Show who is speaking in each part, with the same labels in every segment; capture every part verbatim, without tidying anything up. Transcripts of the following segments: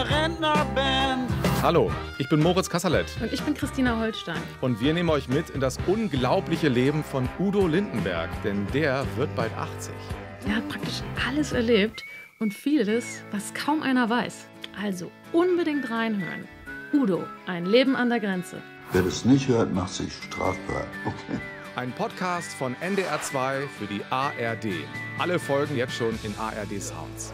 Speaker 1: der Rentnerband.
Speaker 2: Hallo, ich bin Moritz Kasserlet.
Speaker 3: Und ich bin Christina Holstein.
Speaker 2: Und wir nehmen euch mit in das unglaubliche Leben von Udo Lindenberg, denn der wird bald achtzig.
Speaker 3: Er hat praktisch alles erlebt und vieles, was kaum einer weiß. Also unbedingt reinhören. Udo, ein Leben an der Grenze.
Speaker 4: Wer das nicht hört, macht sich strafbar. Okay.
Speaker 2: Ein Podcast von N D R zwei für die A R D. Alle Folgen jetzt schon in A R D Sounds.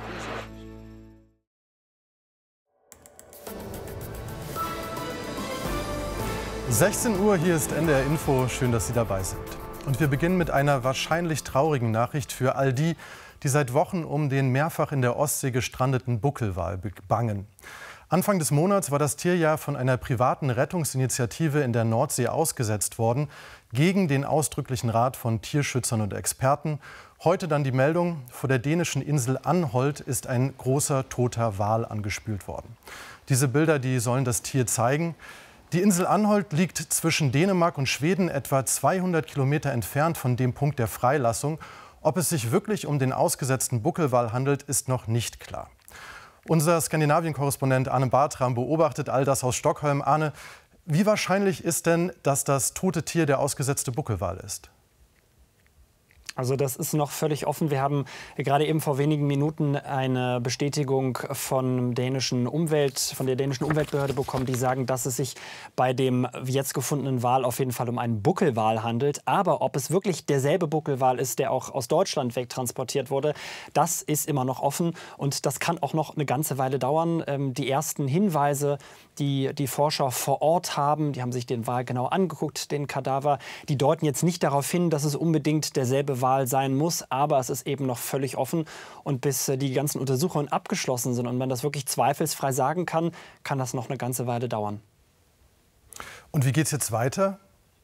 Speaker 5: sechzehn Uhr, hier ist N D R Info. Schön, dass Sie dabei sind. Und wir beginnen mit einer wahrscheinlich traurigen Nachricht für all die, die seit Wochen um den mehrfach in der Ostsee gestrandeten Buckelwal bangen. Anfang des Monats war das Tier ja von einer privaten Rettungsinitiative in der Nordsee ausgesetzt worden, gegen den ausdrücklichen Rat von Tierschützern und Experten. Heute dann die Meldung, vor der dänischen Insel Anholt ist ein großer toter Wal angespült worden. Diese Bilder, die sollen das Tier zeigen. Die Insel Anholt liegt zwischen Dänemark und Schweden etwa zweihundert Kilometer entfernt von dem Punkt der Freilassung. Ob es sich wirklich um den ausgesetzten Buckelwal handelt, ist noch nicht klar. Unser Skandinavien-Korrespondent Arne Bartram beobachtet all das aus Stockholm. Arne, wie wahrscheinlich ist denn, dass das tote Tier der ausgesetzte Buckelwal ist?
Speaker 6: Also das ist noch völlig offen. Wir haben gerade eben vor wenigen Minuten eine Bestätigung von, dänischen Umwelt, von der dänischen Umweltbehörde bekommen, die sagen, dass es sich bei dem jetzt gefundenen Wal auf jeden Fall um einen Buckelwal handelt. Aber ob es wirklich derselbe Buckelwal ist, der auch aus Deutschland wegtransportiert wurde, das ist immer noch offen. Und das kann auch noch eine ganze Weile dauern. Ähm, die ersten Hinweise, die die Forscher vor Ort haben, die haben sich den Wal genau angeguckt, den Kadaver, die deuten jetzt nicht darauf hin, dass es unbedingt derselbe Wal sein muss, aber es ist eben noch völlig offen. Und bis die ganzen Untersuchungen abgeschlossen sind und man das wirklich zweifelsfrei sagen kann, kann das noch eine ganze Weile dauern.
Speaker 5: Und wie geht es jetzt weiter?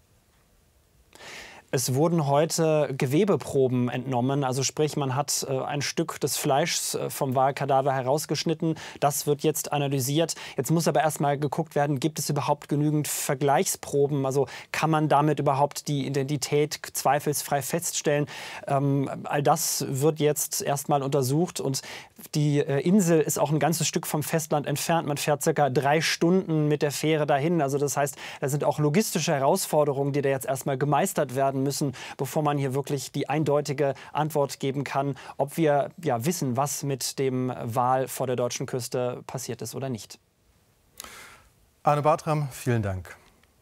Speaker 6: Es wurden heute Gewebeproben entnommen, also sprich, man hat äh, ein Stück des Fleischs äh, vom Walkadaver herausgeschnitten. Das wird jetzt analysiert. Jetzt muss aber erst mal geguckt werden, gibt es überhaupt genügend Vergleichsproben? Also kann man damit überhaupt die Identität zweifelsfrei feststellen? Ähm, all das wird jetzt erst mal untersucht. Und die äh, Insel ist auch ein ganzes Stück vom Festland entfernt. Man fährt circa drei Stunden mit der Fähre dahin. Also das heißt, da sind auch logistische Herausforderungen, die da jetzt erst mal gemeistert werden müssen, bevor man hier wirklich die eindeutige Antwort geben kann, ob wir ja wissen, was mit dem Wal vor der deutschen Küste passiert ist oder nicht.
Speaker 5: Arne Bartram, vielen Dank.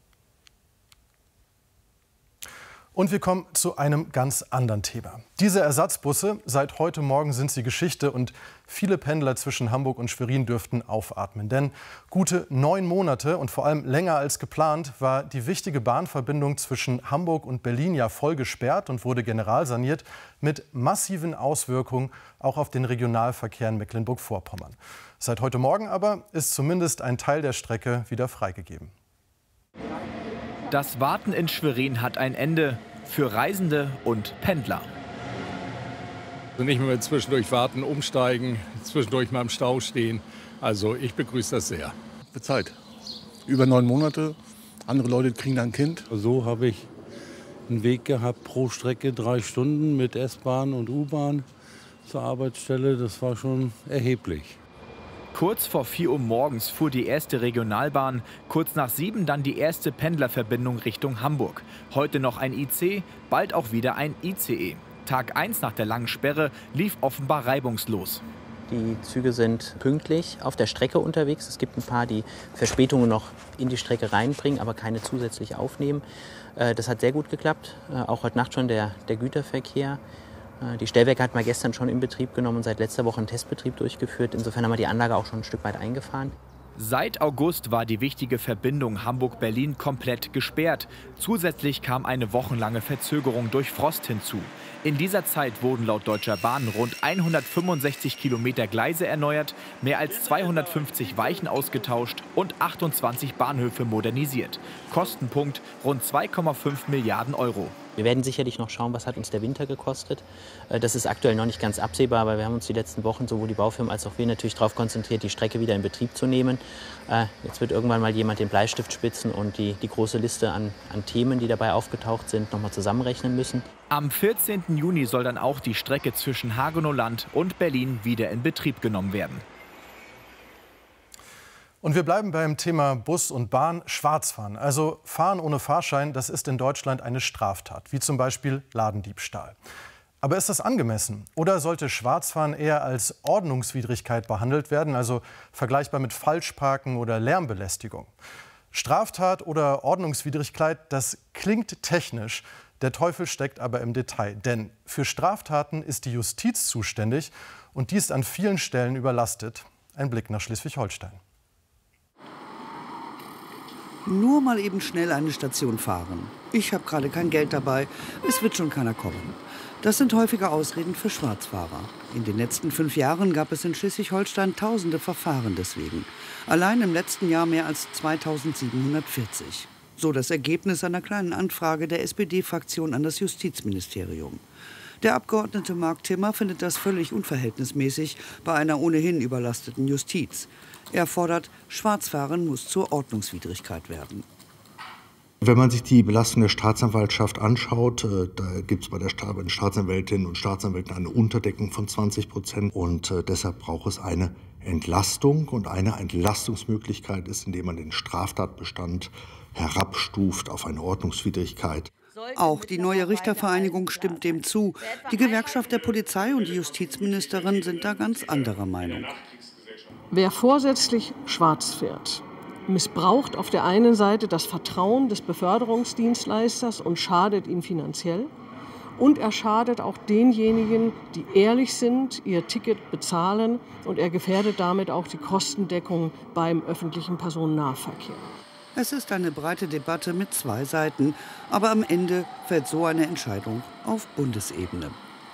Speaker 5: Und wir kommen zu einem ganz anderen Thema. Diese Ersatzbusse, seit heute Morgen sind sie Geschichte und viele Pendler zwischen Hamburg und Schwerin dürften aufatmen. Denn gute neun Monate und vor allem länger als geplant war die wichtige Bahnverbindung zwischen Hamburg und Berlin ja voll gesperrt und wurde generalsaniert mit massiven Auswirkungen auch auf den Regionalverkehr in Mecklenburg-Vorpommern. Seit heute Morgen aber ist zumindest ein Teil der Strecke wieder freigegeben.
Speaker 7: Das Warten in Schwerin hat ein Ende für Reisende und Pendler.
Speaker 8: Also nicht mehr zwischendurch warten, umsteigen, zwischendurch mal im Stau stehen. Also ich begrüße das sehr.
Speaker 9: Bezahlt. Über neun Monate. Andere Leute kriegen dann ein Kind.
Speaker 10: So habe ich einen Weg gehabt pro Strecke drei Stunden mit S-Bahn und U-Bahn zur Arbeitsstelle. Das war schon erheblich.
Speaker 7: Kurz vor vier Uhr morgens fuhr die erste Regionalbahn, kurz nach sieben dann die erste Pendlerverbindung Richtung Hamburg. Heute noch ein I C, bald auch wieder ein I C E. Tag eins nach der langen Sperre lief offenbar reibungslos.
Speaker 11: Die Züge sind pünktlich auf der Strecke unterwegs. Es gibt ein paar, die Verspätungen noch in die Strecke reinbringen, aber keine zusätzlich aufnehmen. Das hat sehr gut geklappt, auch heute Nacht schon der, der Güterverkehr. Die Stellwerke hat man gestern schon in Betrieb genommen und seit letzter Woche einen Testbetrieb durchgeführt. Insofern haben wir die Anlage auch schon ein Stück weit eingefahren.
Speaker 7: Seit August war die wichtige Verbindung Hamburg-Berlin komplett gesperrt. Zusätzlich kam eine wochenlange Verzögerung durch Frost hinzu. In dieser Zeit wurden laut Deutscher Bahn rund hundertfünfundsechzig Kilometer Gleise erneuert, mehr als zweihundertfünfzig Weichen ausgetauscht und achtundzwanzig Bahnhöfe modernisiert. Kostenpunkt rund zwei Komma fünf Milliarden Euro.
Speaker 11: Wir werden sicherlich noch schauen, was hat uns der Winter gekostet. Das ist aktuell noch nicht ganz absehbar, aber wir haben uns die letzten Wochen, sowohl die Baufirmen als auch wir, natürlich darauf konzentriert, die Strecke wieder in Betrieb zu nehmen. Jetzt wird irgendwann mal jemand den Bleistift spitzen und die, die große Liste an, an Themen, die dabei aufgetaucht sind, noch mal zusammenrechnen müssen.
Speaker 7: Am vierzehnten Juni soll dann auch die Strecke zwischen Hagenow Land und Berlin wieder in Betrieb genommen werden.
Speaker 5: Und wir bleiben beim Thema Bus und Bahn. Schwarzfahren, also Fahren ohne Fahrschein, das ist in Deutschland eine Straftat, wie zum Beispiel Ladendiebstahl. Aber ist das angemessen? Oder sollte Schwarzfahren eher als Ordnungswidrigkeit behandelt werden, also vergleichbar mit Falschparken oder Lärmbelästigung? Straftat oder Ordnungswidrigkeit, das klingt technisch. Der Teufel steckt aber im Detail. Denn für Straftaten ist die Justiz zuständig und die ist an vielen Stellen überlastet. Ein Blick nach Schleswig-Holstein.
Speaker 1: Nur mal eben schnell eine Station fahren. Ich habe gerade kein Geld dabei, es wird schon keiner kommen. Das sind häufige Ausreden für Schwarzfahrer. In den letzten fünf Jahren gab es in Schleswig-Holstein tausende Verfahren deswegen. Allein im letzten Jahr mehr als zweitausendsiebenhundertvierzig. So das Ergebnis einer kleinen Anfrage der S P D-Fraktion an das Justizministerium. Der Abgeordnete Marc Timmer findet das völlig unverhältnismäßig bei einer ohnehin überlasteten Justiz. Er fordert, Schwarzfahren muss zur Ordnungswidrigkeit werden.
Speaker 12: Wenn man sich die Belastung der Staatsanwaltschaft anschaut, da gibt es bei der Staatsanwältinnen und Staatsanwälten eine Unterdeckung von zwanzig Prozent. Und deshalb braucht es eine Entlastung. Und eine Entlastungsmöglichkeit ist, indem man den Straftatbestand herabstuft auf eine Ordnungswidrigkeit.
Speaker 1: Auch die neue Richtervereinigung stimmt dem zu. Die Gewerkschaft der Polizei und die Justizministerin sind da ganz anderer Meinung.
Speaker 13: Wer vorsätzlich schwarz fährt, missbraucht auf der einen Seite das Vertrauen des Beförderungsdienstleisters und schadet ihm finanziell. Und er schadet auch denjenigen, die ehrlich sind, ihr Ticket bezahlen. Und er gefährdet damit auch die Kostendeckung beim öffentlichen Personennahverkehr.
Speaker 1: Es ist eine breite Debatte mit zwei Seiten. Aber am Ende fällt so eine Entscheidung auf Bundesebene.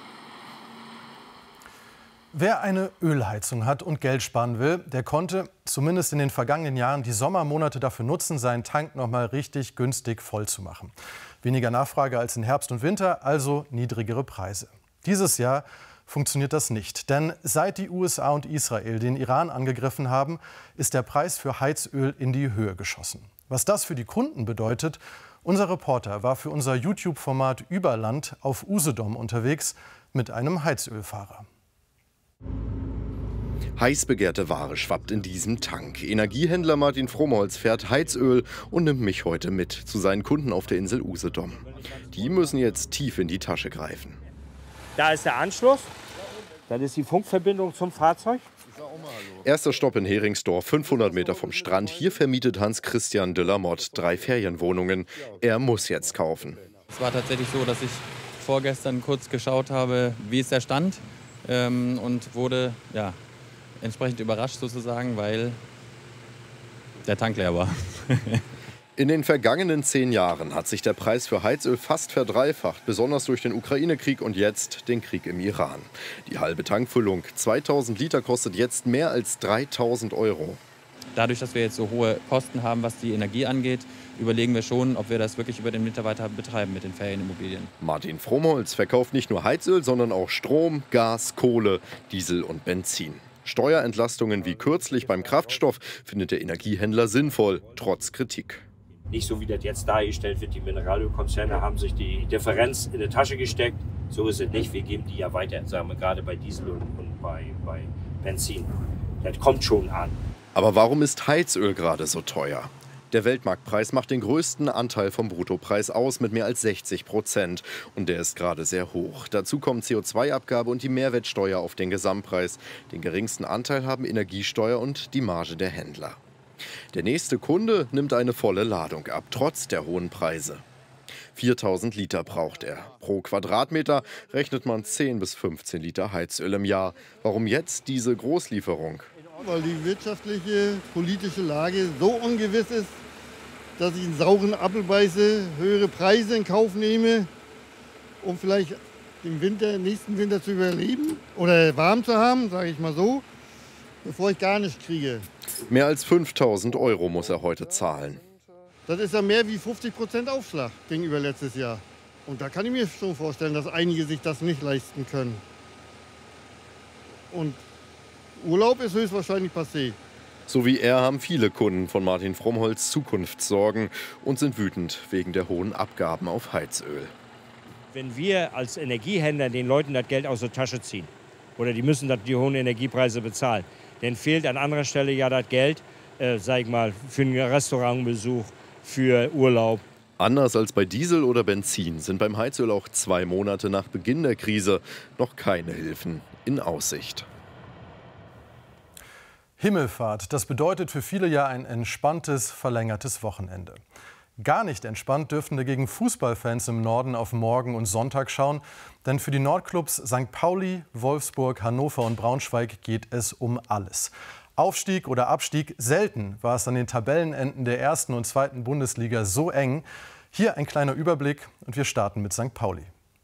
Speaker 5: Wer eine Ölheizung hat und Geld sparen will, der konnte zumindest in den vergangenen Jahren die Sommermonate dafür nutzen, seinen Tank noch mal richtig günstig voll zu machen. Weniger Nachfrage als in Herbst und Winter, also niedrigere Preise. Dieses Jahr funktioniert das nicht, denn seit die U S A und Israel den Iran angegriffen haben, ist der Preis für Heizöl in die Höhe geschossen. Was das für die Kunden bedeutet, unser Reporter war für unser YouTube-Format Überland auf Usedom unterwegs mit einem Heizölfahrer.
Speaker 14: Heiß begehrte Ware schwappt in diesem Tank. Energiehändler Martin Frommholz fährt Heizöl und nimmt mich heute mit zu seinen Kunden auf der Insel Usedom. Die müssen jetzt tief in die Tasche greifen.
Speaker 15: Da ist der Anschluss, das ist die Funkverbindung zum Fahrzeug.
Speaker 14: Erster Stopp in Heringsdorf, fünfhundert Meter vom Strand. Hier vermietet Hans-Christian de la Motte drei Ferienwohnungen. Er muss jetzt kaufen.
Speaker 16: Es war tatsächlich so, dass ich vorgestern kurz geschaut habe, wie ist der Stand. Ähm, und wurde ja, entsprechend überrascht sozusagen, weil der Tank leer war.
Speaker 14: In den vergangenen zehn Jahren hat sich der Preis für Heizöl fast verdreifacht, besonders durch den Ukraine-Krieg und jetzt den Krieg im Iran. Die halbe Tankfüllung, zweitausend Liter, kostet jetzt mehr als dreitausend Euro.
Speaker 16: Dadurch, dass wir jetzt so hohe Kosten haben, was die Energie angeht, überlegen wir schon, ob wir das wirklich über den Winter weiter betreiben mit den Ferienimmobilien.
Speaker 14: Martin Frommholz verkauft nicht nur Heizöl, sondern auch Strom, Gas, Kohle, Diesel und Benzin. Steuerentlastungen wie kürzlich beim Kraftstoff findet der Energiehändler sinnvoll, trotz Kritik.
Speaker 15: Nicht so wie das jetzt dargestellt wird, die Mineralölkonzerne haben sich die Differenz in die Tasche gesteckt. So ist es nicht, wir geben die ja weiter, sagen wir gerade bei Diesel und, und bei, bei Benzin. Das kommt schon an.
Speaker 14: Aber warum ist Heizöl gerade so teuer? Der Weltmarktpreis macht den größten Anteil vom Bruttopreis aus mit mehr als sechzig Prozent. Und der ist gerade sehr hoch. Dazu kommen C O zwei Abgabe und die Mehrwertsteuer auf den Gesamtpreis. Den geringsten Anteil haben Energiesteuer und die Marge der Händler. Der nächste Kunde nimmt eine volle Ladung ab, trotz der hohen Preise. viertausend Liter braucht er. Pro Quadratmeter rechnet man zehn bis fünfzehn Liter Heizöl im Jahr. Warum jetzt diese Großlieferung?
Speaker 17: Weil die wirtschaftliche, politische Lage so ungewiss ist, dass ich einen sauren Apfel beiße, höhere Preise in Kauf nehme, um vielleicht den Winter, nächsten Winter zu überleben oder warm zu haben, sage ich mal so, bevor ich gar nichts kriege.
Speaker 14: Mehr als fünftausend Euro muss er heute zahlen.
Speaker 17: Das ist ja mehr wie fünfzig Prozent Aufschlag gegenüber letztes Jahr. Und da kann ich mir schon vorstellen, dass einige sich das nicht leisten können. Und Urlaub ist höchstwahrscheinlich passé.
Speaker 14: So wie er haben viele Kunden von Martin Frommholz Zukunftssorgen und sind wütend wegen der hohen Abgaben auf Heizöl.
Speaker 15: Wenn wir als Energiehändler den Leuten das Geld aus der Tasche ziehen oder die müssen die hohen Energiepreise bezahlen, dann fehlt an anderer Stelle ja das Geld äh, sag ich mal, für einen Restaurantbesuch, für Urlaub.
Speaker 14: Anders als bei Diesel oder Benzin sind beim Heizöl auch zwei Monate nach Beginn der Krise noch keine Hilfen in Aussicht.
Speaker 5: Himmelfahrt, das bedeutet für viele ja ein entspanntes, verlängertes Wochenende. Gar nicht entspannt dürften dagegen Fußballfans im Norden auf morgen und Sonntag schauen, denn für die Nordclubs Sankt Pauli, Wolfsburg, Hannover und Braunschweig geht es um alles. Aufstieg oder Abstieg, selten war es an den Tabellenenden der ersten und zweiten Bundesliga so eng. Hier ein kleiner Überblick und wir starten mit Sankt Pauli.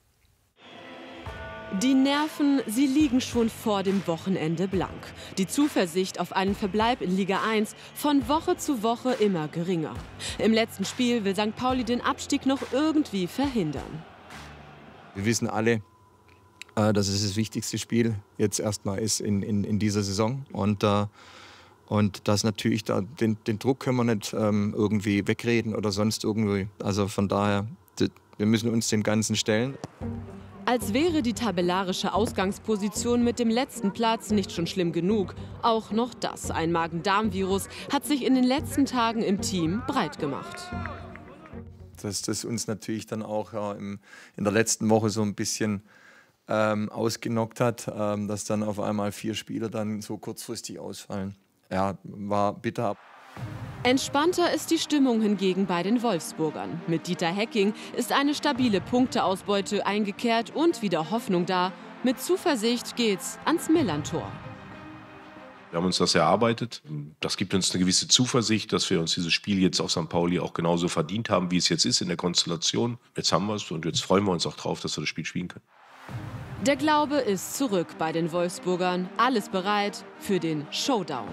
Speaker 18: Die Nerven, sie liegen schon vor dem Wochenende blank. Die Zuversicht auf einen Verbleib in Liga eins von Woche zu Woche immer geringer. Im letzten Spiel will Sankt Pauli den Abstieg noch irgendwie verhindern.
Speaker 19: Wir wissen alle, dass es das wichtigste Spiel jetzt erstmal ist in, in, in dieser Saison. Und, äh, und das natürlich, da, den, den Druck können wir nicht ähm, irgendwie wegreden oder sonst irgendwie. Also von daher, wir müssen uns dem Ganzen stellen.
Speaker 18: Als wäre die tabellarische Ausgangsposition mit dem letzten Platz nicht schon schlimm genug. Auch noch das, ein Magen-Darm-Virus, hat sich in den letzten Tagen im Team breit gemacht.
Speaker 19: Dass das uns natürlich dann auch ja, im, in der letzten Woche so ein bisschen ähm, ausgenockt hat, ähm, dass dann auf einmal vier Spieler dann so kurzfristig ausfallen. Ja, war bitter.
Speaker 18: Entspannter ist die Stimmung hingegen bei den Wolfsburgern. Mit Dieter Hecking ist eine stabile Punkteausbeute eingekehrt und wieder Hoffnung da. Mit Zuversicht geht's ans Millerntor.
Speaker 20: Wir haben uns das erarbeitet. Das gibt uns eine gewisse Zuversicht, dass wir uns dieses Spiel jetzt auf Sankt Pauli auch genauso verdient haben, wie es jetzt ist in der Konstellation. Jetzt haben wir es und jetzt freuen wir uns auch drauf, dass wir das Spiel spielen können.
Speaker 18: Der Glaube ist zurück bei den Wolfsburgern. Alles bereit für den Showdown.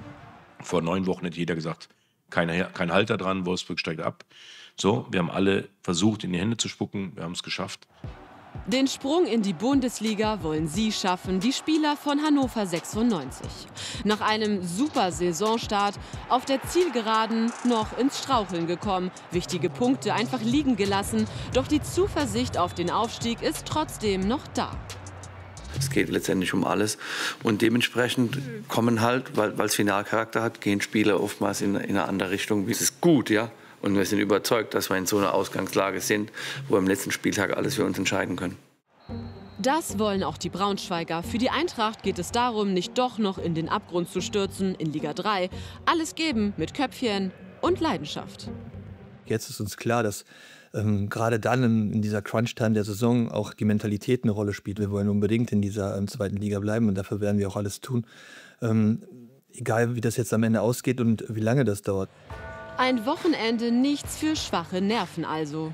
Speaker 20: Vor neun Wochen hätte jeder gesagt, kein, kein Halter dran, Wolfsburg steigt ab. So, wir haben alle versucht, in die Hände zu spucken. Wir haben es geschafft.
Speaker 18: Den Sprung in die Bundesliga wollen sie schaffen, die Spieler von Hannover sechsundneunzig. Nach einem super Saisonstart auf der Zielgeraden noch ins Straucheln gekommen. Wichtige Punkte einfach liegen gelassen. Doch die Zuversicht auf den Aufstieg ist trotzdem noch da.
Speaker 21: Es geht letztendlich um alles und dementsprechend kommen halt, weil es Finalcharakter hat, gehen Spieler oftmals in, in eine andere Richtung. Es ist gut, ja, und wir sind überzeugt, dass wir in so einer Ausgangslage sind, wo wir am letzten Spieltag alles für uns entscheiden können.
Speaker 18: Das wollen auch die Braunschweiger. Für die Eintracht geht es darum, nicht doch noch in den Abgrund zu stürzen in Liga drei. Alles geben mit Köpfchen und Leidenschaft.
Speaker 22: Jetzt ist uns klar, dass Ähm, gerade dann in, in dieser Crunch-Time der Saison auch die Mentalität eine Rolle spielt. Wir wollen unbedingt in dieser ähm, zweiten Liga bleiben und dafür werden wir auch alles tun. Ähm, egal, wie das jetzt am Ende ausgeht und wie lange das dauert.
Speaker 18: Ein Wochenende nichts für schwache Nerven also.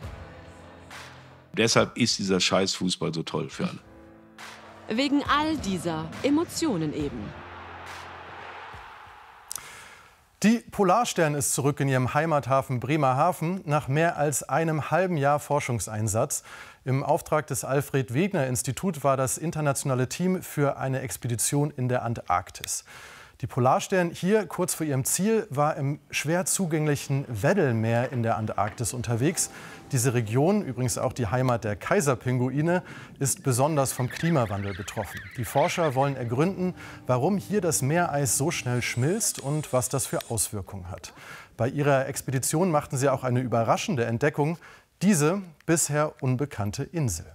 Speaker 20: Deshalb ist dieser Scheiß-Fußball so toll für alle.
Speaker 18: Wegen all dieser Emotionen eben.
Speaker 5: Die Polarstern ist zurück in ihrem Heimathafen Bremerhaven nach mehr als einem halben Jahr Forschungseinsatz. Im Auftrag des Alfred-Wegener-Institut war das internationale Team für eine Expedition in der Antarktis. Die Polarstern hier kurz vor ihrem Ziel war im schwer zugänglichen Weddell-Meer in der Antarktis unterwegs. Diese Region, übrigens auch die Heimat der Kaiserpinguine, ist besonders vom Klimawandel betroffen. Die Forscher wollen ergründen, warum hier das Meereis so schnell schmilzt und was das für Auswirkungen hat. Bei ihrer Expedition machten sie auch eine überraschende Entdeckung, diese bisher unbekannte Insel.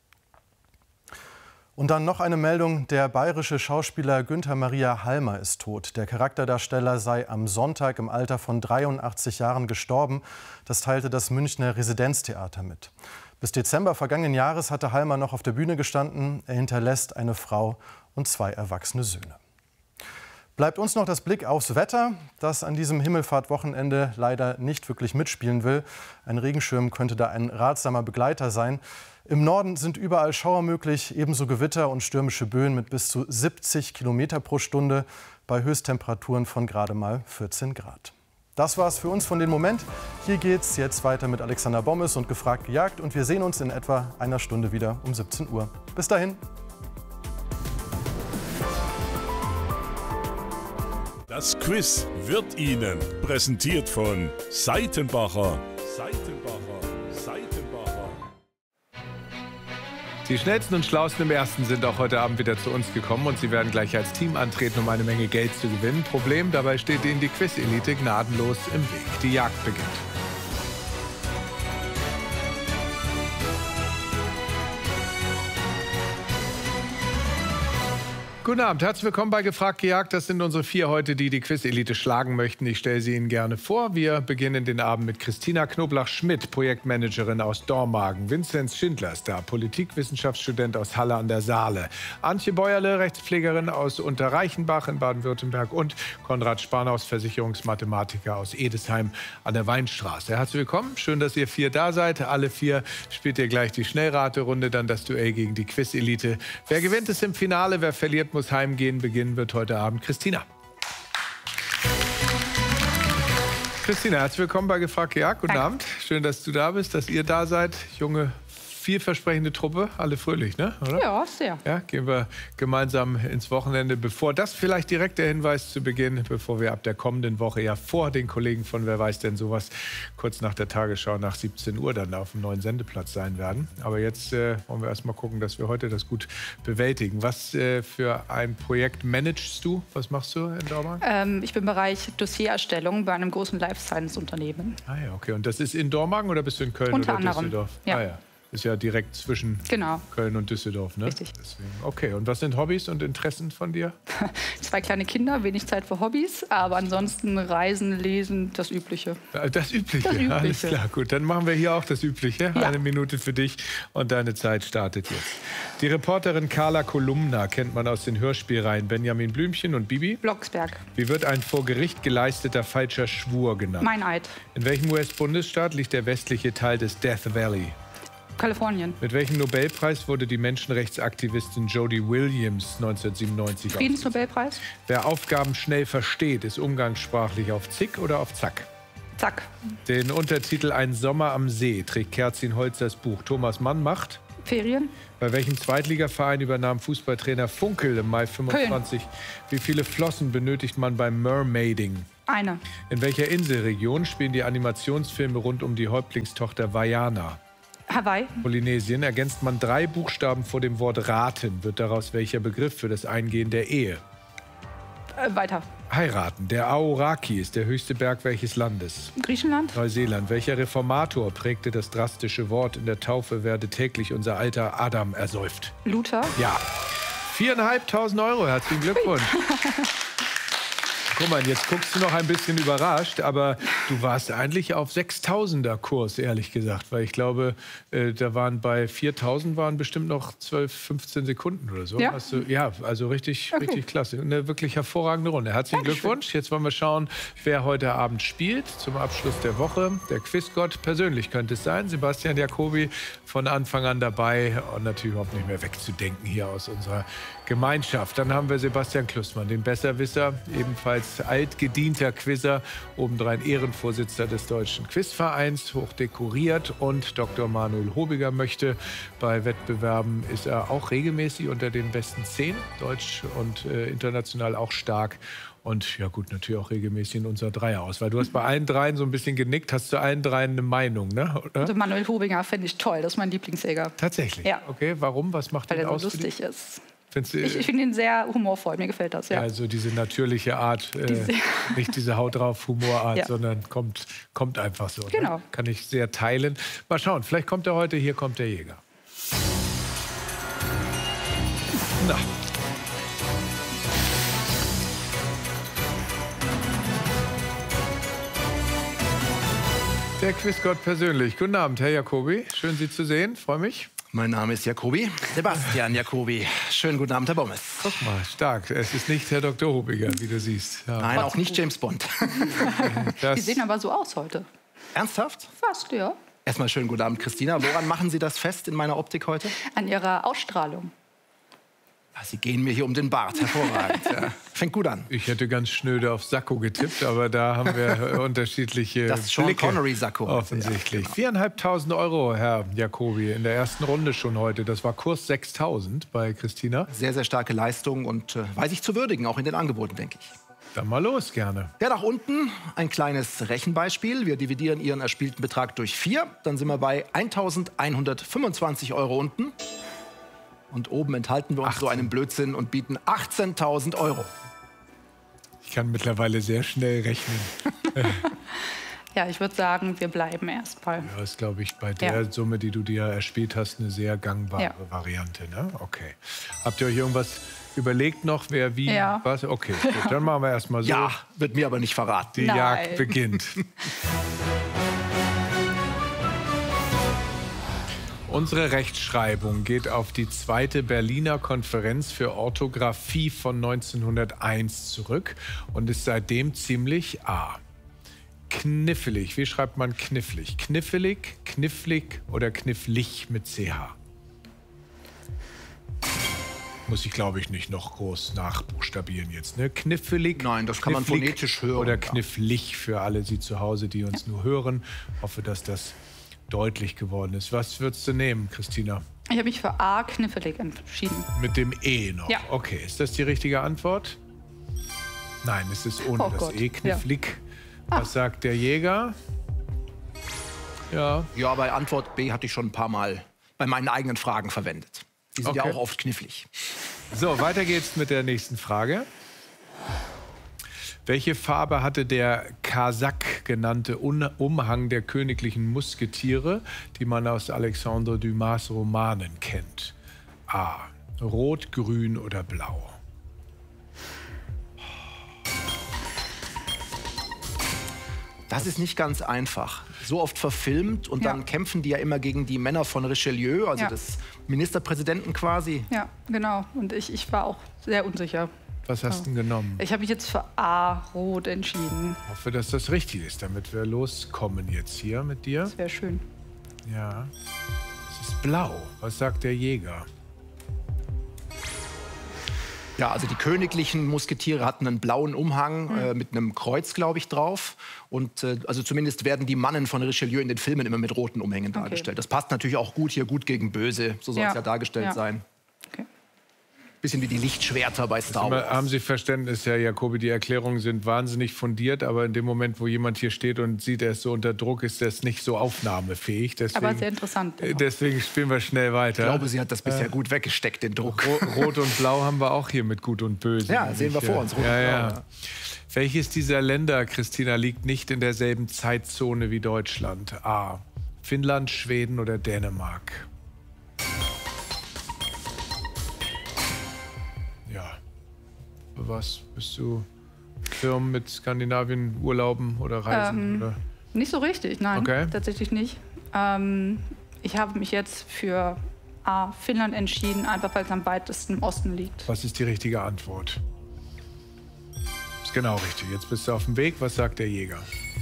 Speaker 5: Und dann noch eine Meldung, der bayerische Schauspieler Günther Maria Halmer ist tot. Der Charakterdarsteller sei am Sonntag im Alter von dreiundachtzig Jahren gestorben. Das teilte das Münchner Residenztheater mit. Bis Dezember vergangenen Jahres hatte Halmer noch auf der Bühne gestanden. Er hinterlässt eine Frau und zwei erwachsene Söhne. Bleibt uns noch das Blick aufs Wetter, das an diesem Himmelfahrtwochenende leider nicht wirklich mitspielen will. Ein Regenschirm könnte da ein ratsamer Begleiter sein. Im Norden sind überall Schauer möglich, ebenso Gewitter und stürmische Böen mit bis zu siebzig Kilometer pro Stunde bei Höchsttemperaturen von gerade mal vierzehn Grad. Das war's für uns von dem Moment. Hier geht's jetzt weiter mit Alexander Bommes und Gefragt gejagt und wir sehen uns in etwa einer Stunde wieder um siebzehn Uhr. Bis dahin.
Speaker 23: Das Quiz wird Ihnen präsentiert von Seitenbacher. Seitenbacher, Seitenbacher.
Speaker 2: Die schnellsten und schlausten im Ersten sind auch heute Abend wieder zu uns gekommen und sie werden gleich als Team antreten, um eine Menge Geld zu gewinnen. Problem, dabei steht ihnen die Quiz-Elite gnadenlos im Weg. Die Jagd beginnt. Guten Abend, herzlich willkommen bei Gefragt gejagt. Das sind unsere vier heute, die die Quiz-Elite schlagen möchten. Ich stelle sie Ihnen gerne vor. Wir beginnen den Abend mit Christina Knoblach-Schmidt, Projektmanagerin aus Dormagen. Vinzenz Schindler ist da, Politikwissenschaftsstudent aus Halle an der Saale. Antje Bäuerle, Rechtspflegerin aus Unterreichenbach in Baden-Württemberg. Und Konrad Sparnaus, Versicherungsmathematiker aus Edesheim an der Weinstraße. Herzlich willkommen, schön, dass ihr vier da seid. Alle vier spielt ihr gleich die Schnellraterunde, dann das Duell gegen die Quiz-Elite. Wer gewinnt, ist im Finale, wer verliert, muss heimgehen. Beginnen wird heute Abend Christina. Christina, herzlich willkommen bei Gefragt gejagt. Guten Danke. Abend. Schön, dass du da bist, dass ihr da seid. Junge, vielversprechende Truppe. Alle fröhlich, ne? Oder?
Speaker 3: Ja, sehr.
Speaker 2: Ja, gehen wir gemeinsam ins Wochenende. Bevor das vielleicht direkt der Hinweis zu Beginn, bevor wir ab der kommenden Woche ja vor den Kollegen von Wer weiß denn sowas kurz nach der Tagesschau nach siebzehn Uhr dann auf dem neuen Sendeplatz sein werden. Aber jetzt äh, wollen wir erst mal gucken, dass wir heute das gut bewältigen. Was äh, für ein Projekt managst du? Was machst du in Dormagen?
Speaker 3: Ähm, ich bin im Bereich Dossiererstellung bei einem großen Life-Science-Unternehmen.
Speaker 2: Ah ja, okay. Und das ist in Dormagen oder bist du in Köln
Speaker 3: Unter
Speaker 2: oder
Speaker 3: anderem.
Speaker 2: Düsseldorf?
Speaker 3: Ja.
Speaker 2: Ah, ja. Ist ja direkt zwischen
Speaker 3: genau.
Speaker 2: Köln und Düsseldorf, ne?
Speaker 3: Richtig.
Speaker 2: Deswegen. Okay, und was sind Hobbys und Interessen von dir?
Speaker 3: Zwei kleine Kinder, wenig Zeit für Hobbys, aber ansonsten Reisen, Lesen, das Übliche.
Speaker 2: Das Übliche,
Speaker 3: das Übliche.
Speaker 2: Alles klar. Gut, dann machen wir hier auch das Übliche.
Speaker 3: Ja.
Speaker 2: Eine Minute für dich und deine Zeit startet jetzt. Die Reporterin Carla Kolumna kennt man aus den Hörspielreihen Benjamin Blümchen und Bibi.
Speaker 3: Blocksberg.
Speaker 2: Wie wird ein vor Gericht geleisteter falscher Schwur genannt?
Speaker 3: Meineid.
Speaker 2: In welchem U S-Bundesstaat liegt der westliche Teil des Death Valley?
Speaker 3: Kalifornien.
Speaker 2: Mit welchem Nobelpreis wurde die Menschenrechtsaktivistin Jody Williams neunzehnhundertsiebenundneunzig
Speaker 3: Friedensnobelpreis?
Speaker 2: Wer Aufgaben schnell versteht, ist umgangssprachlich auf Zick oder auf Zack?
Speaker 3: Zack.
Speaker 2: Den Untertitel Ein Sommer am See trägt Kerstin Holzers Buch. Thomas Mann macht
Speaker 3: Ferien.
Speaker 2: Bei welchem Zweitligaverein übernahm Fußballtrainer Funkel im Mai fünfundzwanzig? Köln. Wie viele Flossen benötigt man beim Mermaiding?
Speaker 3: Eine.
Speaker 2: In welcher Inselregion spielen die Animationsfilme rund um die Häuptlingstochter Vaiana?
Speaker 3: Hawaii.
Speaker 2: Polynesien. Ergänzt man drei Buchstaben vor dem Wort raten, wird daraus welcher Begriff für das Eingehen der Ehe?
Speaker 3: Äh, weiter.
Speaker 2: Heiraten. Der Aoraki ist der höchste Berg welches Landes?
Speaker 3: Griechenland.
Speaker 2: Neuseeland. Welcher Reformator prägte das drastische Wort in der Taufe werde täglich unser alter Adam ersäuft?
Speaker 3: Luther.
Speaker 2: Ja. Viereinhalbtausend Euro. Herzlichen Glückwunsch. Guck mal, jetzt guckst du noch ein bisschen überrascht, aber du warst eigentlich auf sechstausender Kurs, ehrlich gesagt. Weil ich glaube, äh, da waren bei viertausend waren bestimmt noch zwölf, fünfzehn Sekunden oder so.
Speaker 3: Ja,
Speaker 2: Hast du, ja also richtig,
Speaker 3: okay.
Speaker 2: richtig klasse. Eine wirklich hervorragende Runde. Herzlichen
Speaker 3: Dankeschön.
Speaker 2: Glückwunsch. Jetzt wollen wir schauen, wer heute Abend spielt zum Abschluss der Woche. Der Quizgott persönlich könnte es sein. Sebastian Jacobi von Anfang an dabei und natürlich überhaupt nicht mehr wegzudenken hier aus unserer Gemeinschaft. Dann haben wir Sebastian Klussmann, den Besserwisser, ebenfalls altgedienter Quizzer, obendrein Ehrenvorsitzender des Deutschen Quizvereins, hoch dekoriert. Und Doktor Manuel Hobiger möchte bei Wettbewerben, ist er auch regelmäßig unter den besten zehn, deutsch und äh, international auch stark. Und ja gut, natürlich auch regelmäßig in unserer Dreierauswahl. Du hast bei allen dreien so ein bisschen genickt, hast zu allen dreien eine Meinung, ne? Oder?
Speaker 3: Also Manuel Hobiger finde ich toll, das ist mein Lieblingsjäger.
Speaker 2: Tatsächlich?
Speaker 3: Ja.
Speaker 2: Okay, warum? Was macht
Speaker 3: Weil
Speaker 2: ihn
Speaker 3: er so
Speaker 2: aus?
Speaker 3: lustig ist.
Speaker 2: Findest du,
Speaker 3: Ich, ich finde ihn sehr humorvoll, mir gefällt das, ja.
Speaker 2: Also diese natürliche Art, äh,
Speaker 3: Diese-
Speaker 2: nicht diese Haut drauf Humorart,
Speaker 3: Ja.
Speaker 2: sondern kommt, kommt einfach so.
Speaker 3: Genau.
Speaker 2: Ne? Kann ich sehr teilen. Mal schauen, vielleicht kommt er heute, hier kommt der Jäger. Na. Der Quizgott persönlich. Guten Abend, Herr Jacobi. Schön, Sie zu sehen. Freue mich.
Speaker 4: Mein Name ist Jacobi, Sebastian Jacobi. Schönen guten Abend, Herr Bommes.
Speaker 2: Guck mal, stark. Es ist nicht Herr Doktor Hobiger, wie du siehst. Ja.
Speaker 4: Nein, auch nicht James Bond.
Speaker 3: Die sehen aber so aus heute.
Speaker 4: Ernsthaft?
Speaker 3: Fast, ja.
Speaker 4: Erstmal schönen guten Abend, Christina. Woran machen Sie das fest in meiner Optik heute?
Speaker 3: An ihrer Ausstrahlung.
Speaker 4: Sie gehen mir hier um den Bart. Hervorragend. Ja. Fängt gut an.
Speaker 2: Ich hätte ganz schnöde auf Sakko getippt, aber da haben wir unterschiedliche
Speaker 4: Das Sean
Speaker 2: Blicke.
Speaker 4: Connery-Sakko.
Speaker 2: Offensichtlich. Viereinhalbtausend Euro, Herr Jacobi, in der ersten Runde schon heute. Das war Kurs sechstausend bei Christina.
Speaker 4: Sehr, sehr starke Leistung und äh, weiß ich zu würdigen, auch in den Angeboten, denke ich.
Speaker 2: Dann mal los, gerne.
Speaker 4: Ja, nach unten ein kleines Rechenbeispiel. Wir dividieren Ihren erspielten Betrag durch vier. Dann sind wir bei eintausendeinhundertfünfundzwanzig Euro unten. Und oben enthalten wir uns so einen Blödsinn und bieten achtzehntausend Euro.
Speaker 2: Ich kann mittlerweile sehr schnell rechnen.
Speaker 3: Ja, ich würde sagen, wir bleiben erstmal.
Speaker 2: Ja, ist, glaube ich, bei der ja. Summe, die du dir erspielt hast, eine sehr gangbare
Speaker 3: ja.
Speaker 2: Variante. Ne? Okay. Habt ihr euch irgendwas überlegt noch, wer wie
Speaker 3: ja.
Speaker 2: was? Okay, gut, dann machen wir erstmal so.
Speaker 4: Ja, wird mir aber nicht verraten.
Speaker 2: Die
Speaker 3: Nein.
Speaker 2: Jagd beginnt. Unsere Rechtschreibung geht auf die zweite Berliner Konferenz für Orthographie von neunzehnhunderteins zurück und ist seitdem ziemlich A. Knifflig. Wie schreibt man knifflig? Kniffelig, knifflig oder knifflig mit C H? Muss ich, glaube ich, nicht noch groß nachbuchstabieren jetzt. Ne? Knifflig.
Speaker 4: Nein, das kann man phonetisch hören.
Speaker 2: Oder knifflig für alle Sie zu Hause, die uns ja. nur hören. Hoffe, dass das deutlich geworden ist. Was würdest du nehmen, Christina?
Speaker 3: Ich habe mich für A, knifflig entschieden.
Speaker 2: Mit dem E noch?
Speaker 3: Ja.
Speaker 2: Okay, ist das die richtige Antwort? Nein, es ist ohne
Speaker 3: oh
Speaker 2: das
Speaker 3: Gott.
Speaker 2: E, knifflig. Ja. Was sagt der Jäger? Ja.
Speaker 4: Ja, bei Antwort B hatte ich schon ein paar Mal bei meinen eigenen Fragen verwendet. Die sind okay. ja auch oft knifflig.
Speaker 2: So, weiter geht's mit der nächsten Frage. Welche Farbe hatte der Casaque genannte Umhang der königlichen Musketiere, die man aus Alexandre Dumas Romanen kennt? A. Rot, grün oder blau?
Speaker 4: Das ist nicht ganz einfach. So oft verfilmt und
Speaker 3: ja.
Speaker 4: dann kämpfen die ja immer gegen die Männer von Richelieu, also
Speaker 3: ja.
Speaker 4: des Ministerpräsidenten quasi.
Speaker 3: Ja, genau. Und ich, ich war auch sehr unsicher.
Speaker 2: Was hast du denn genommen?
Speaker 3: Ich habe mich jetzt für A, Rot, entschieden.
Speaker 2: Ich hoffe, dass das richtig ist, damit wir loskommen jetzt hier mit dir.
Speaker 3: Das wäre schön.
Speaker 2: Ja. Es ist blau. Was sagt der Jäger?
Speaker 4: Ja, also die königlichen Musketiere hatten einen blauen Umhang
Speaker 3: mhm.
Speaker 4: äh, mit einem Kreuz, glaube ich, drauf. Und äh, also zumindest werden die Mannen von Richelieu in den Filmen immer mit roten Umhängen okay. dargestellt. Das passt natürlich auch gut hier, gut gegen böse. So soll es ja. ja dargestellt ja. sein.
Speaker 3: Okay.
Speaker 4: Bisschen wie die Lichtschwerter bei Star Wars.
Speaker 2: Haben Sie Verständnis, Herr Jacobi, die Erklärungen sind wahnsinnig fundiert, aber in dem Moment, wo jemand hier steht und sieht, er ist so unter Druck, ist das nicht so aufnahmefähig. Deswegen,
Speaker 3: aber sehr interessant. Genau.
Speaker 2: Deswegen spielen wir schnell weiter.
Speaker 4: Ich glaube, sie hat das bisher äh, gut weggesteckt, den Druck.
Speaker 2: Rot und Blau haben wir auch hier mit Gut und Böse.
Speaker 4: Ja, sehen wir vor uns. Rot
Speaker 2: ja,
Speaker 4: und Blau,
Speaker 2: ja.
Speaker 4: ja.
Speaker 2: Welches dieser Länder, Christina, liegt nicht in derselben Zeitzone wie Deutschland? A. Finnland, Schweden oder Dänemark? Ja. Was? Bist du Firmen mit Skandinavien Urlauben oder Reisen?
Speaker 3: Ähm,
Speaker 2: oder?
Speaker 3: Nicht so richtig, nein.
Speaker 2: Okay.
Speaker 3: Tatsächlich nicht. Ähm, ich habe mich jetzt für A, Finnland entschieden, einfach weil es am weitesten im Osten liegt.
Speaker 2: Was ist die richtige Antwort? Ist genau richtig. Jetzt bist du auf dem Weg. Was sagt der Jäger?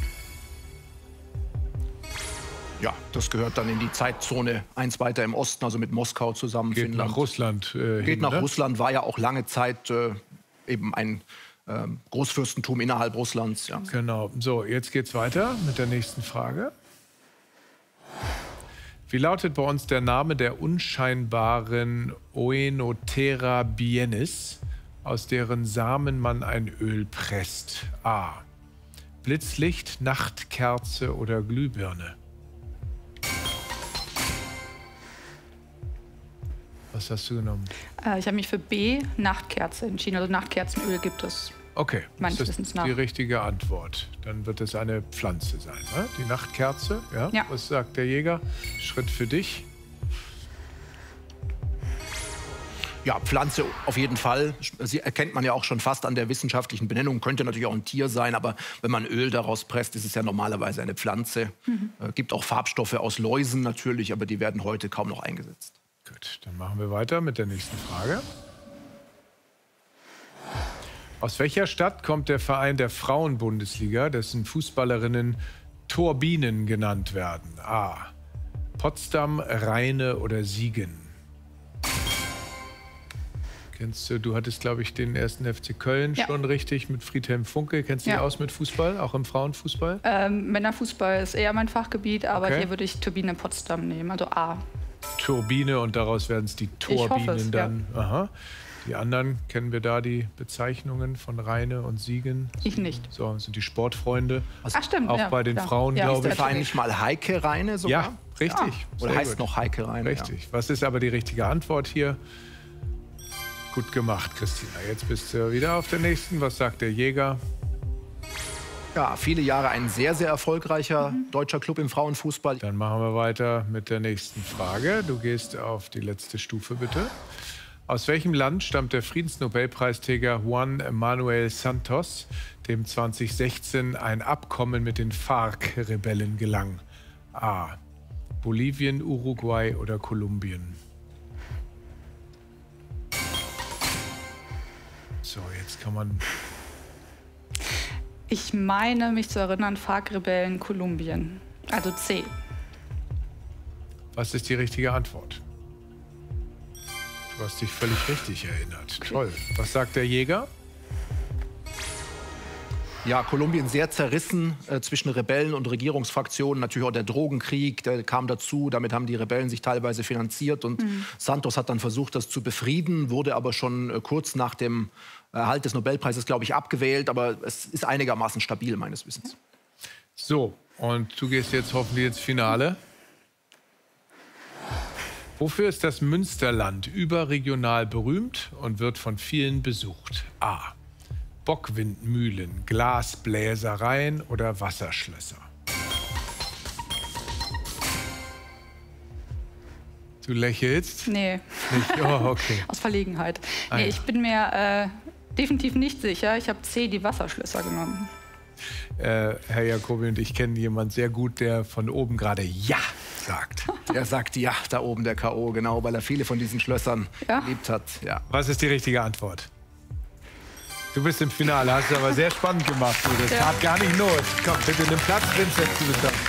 Speaker 4: Ja, das gehört dann in die Zeitzone eins weiter im Osten, also mit Moskau zusammen.
Speaker 2: Geht
Speaker 4: Finnland.
Speaker 2: nach Russland äh,
Speaker 4: Geht
Speaker 2: hin,
Speaker 4: nach
Speaker 2: ne?
Speaker 4: Russland, war ja auch lange Zeit äh, eben ein äh, Großfürstentum innerhalb Russlands. Ja.
Speaker 2: Genau. So, jetzt geht's weiter mit der nächsten Frage. Wie lautet bei uns der Name der unscheinbaren Oenothera biennis, aus deren Samen man ein Öl presst? A. Blitzlicht, Nachtkerze oder Glühbirne? Was hast du genommen?
Speaker 3: Äh, ich habe mich für B, Nachtkerze entschieden. Also Nachtkerzenöl gibt es.
Speaker 2: Okay,
Speaker 3: meines
Speaker 2: das
Speaker 3: Wissens
Speaker 2: ist
Speaker 3: nach.
Speaker 2: die richtige Antwort. Dann wird es eine Pflanze sein, ne? Die Nachtkerze. Ja?
Speaker 3: Ja.
Speaker 2: Was sagt der Jäger? Schritt für dich.
Speaker 4: Ja, Pflanze auf jeden Fall. Sie erkennt man ja auch schon fast an der wissenschaftlichen Benennung. Könnte natürlich auch ein Tier sein, aber wenn man Öl daraus presst, ist es ja normalerweise eine Pflanze.
Speaker 3: Mhm.
Speaker 4: Äh, gibt auch Farbstoffe aus Läusen natürlich, aber die werden heute kaum noch eingesetzt.
Speaker 2: Gut, dann machen wir weiter mit der nächsten Frage. Aus welcher Stadt kommt der Verein der Frauenbundesliga, dessen Fußballerinnen Turbinen genannt werden? A. Potsdam, Rheine oder Siegen? Kennst du, du hattest, glaube ich, den ersten F C Köln
Speaker 3: ja.
Speaker 2: schon richtig mit Friedhelm Funke. Kennst du
Speaker 3: ja.
Speaker 2: dich aus mit Fußball, auch im Frauenfußball?
Speaker 3: Ähm, Männerfußball ist eher mein Fachgebiet, aber
Speaker 2: Okay.
Speaker 3: hier würde ich Turbine Potsdam nehmen, also A.
Speaker 2: Turbine und daraus werden es die Turbinen
Speaker 3: Ich hoffe es,
Speaker 2: dann.
Speaker 3: ja.
Speaker 2: Aha. Die anderen, kennen wir da die Bezeichnungen von Rheine und Siegen?
Speaker 3: Ich nicht.
Speaker 2: So, das sind die Sportfreunde.
Speaker 3: Ach stimmt,
Speaker 2: Auch
Speaker 3: ja,
Speaker 2: bei den
Speaker 3: klar.
Speaker 2: Frauen,
Speaker 3: Ja,
Speaker 2: glaube
Speaker 4: Der
Speaker 2: ich.
Speaker 4: Verein nicht mal Heike Rheine sogar?
Speaker 2: Ja, Richtig.
Speaker 4: Ja. Oder
Speaker 2: Sehr
Speaker 4: heißt
Speaker 2: gut.
Speaker 4: noch Heike rein.
Speaker 2: Richtig. Ja. Was ist aber die richtige Antwort hier? Gut gemacht, Christina. Jetzt bist du wieder auf der nächsten. Was sagt der Jäger?
Speaker 4: Ja, viele Jahre ein sehr, sehr erfolgreicher mhm. deutscher Club im Frauenfußball.
Speaker 2: Dann machen wir weiter mit der nächsten Frage. Du gehst auf die letzte Stufe, bitte. Aus welchem Land stammt der Friedensnobelpreisträger Juan Manuel Santos, dem zwanzig sechzehn ein Abkommen mit den FARC-Rebellen gelang? A. Bolivien, Uruguay oder Kolumbien? So, jetzt kann man...
Speaker 3: Ich meine, mich zu erinnern, FARC-Rebellen Kolumbien. Also C.
Speaker 2: Was ist die richtige Antwort? Du hast dich völlig richtig erinnert. Toll. Was sagt der Jäger?
Speaker 4: Ja, Kolumbien sehr zerrissen äh, zwischen Rebellen und Regierungsfraktionen. Natürlich auch der Drogenkrieg, der kam dazu. Damit haben die Rebellen sich teilweise finanziert. Und mhm. Santos hat dann versucht, das zu befrieden, wurde aber schon äh, kurz nach dem Erhalt des Nobelpreises, glaube ich, abgewählt. Aber es ist einigermaßen stabil, meines Wissens.
Speaker 2: So, und du gehst jetzt hoffentlich ins Finale. Wofür ist das Münsterland überregional berühmt und wird von vielen besucht? A. Bockwindmühlen, Glasbläsereien oder Wasserschlösser? Du lächelst?
Speaker 3: Nee.
Speaker 2: Nicht? Oh, okay.
Speaker 3: Aus Verlegenheit.
Speaker 2: Ah,
Speaker 3: Nee,
Speaker 2: ja.
Speaker 3: ich bin mir äh, definitiv nicht sicher. Ich habe C, die Wasserschlösser genommen.
Speaker 2: Äh, Herr Jacobi und ich kennen jemanden sehr gut, der von oben gerade Ja sagt.
Speaker 4: Er sagt Ja, da oben der K O, genau, weil er viele von diesen Schlössern
Speaker 3: ja?
Speaker 4: geliebt hat. Ja.
Speaker 2: Was ist die richtige Antwort? Du bist im Finale, hast es aber sehr spannend gemacht. Du. Das
Speaker 3: Ja.
Speaker 2: tat gar nicht Not. Komm, bitte nimm Platz, Vincent, du bist da.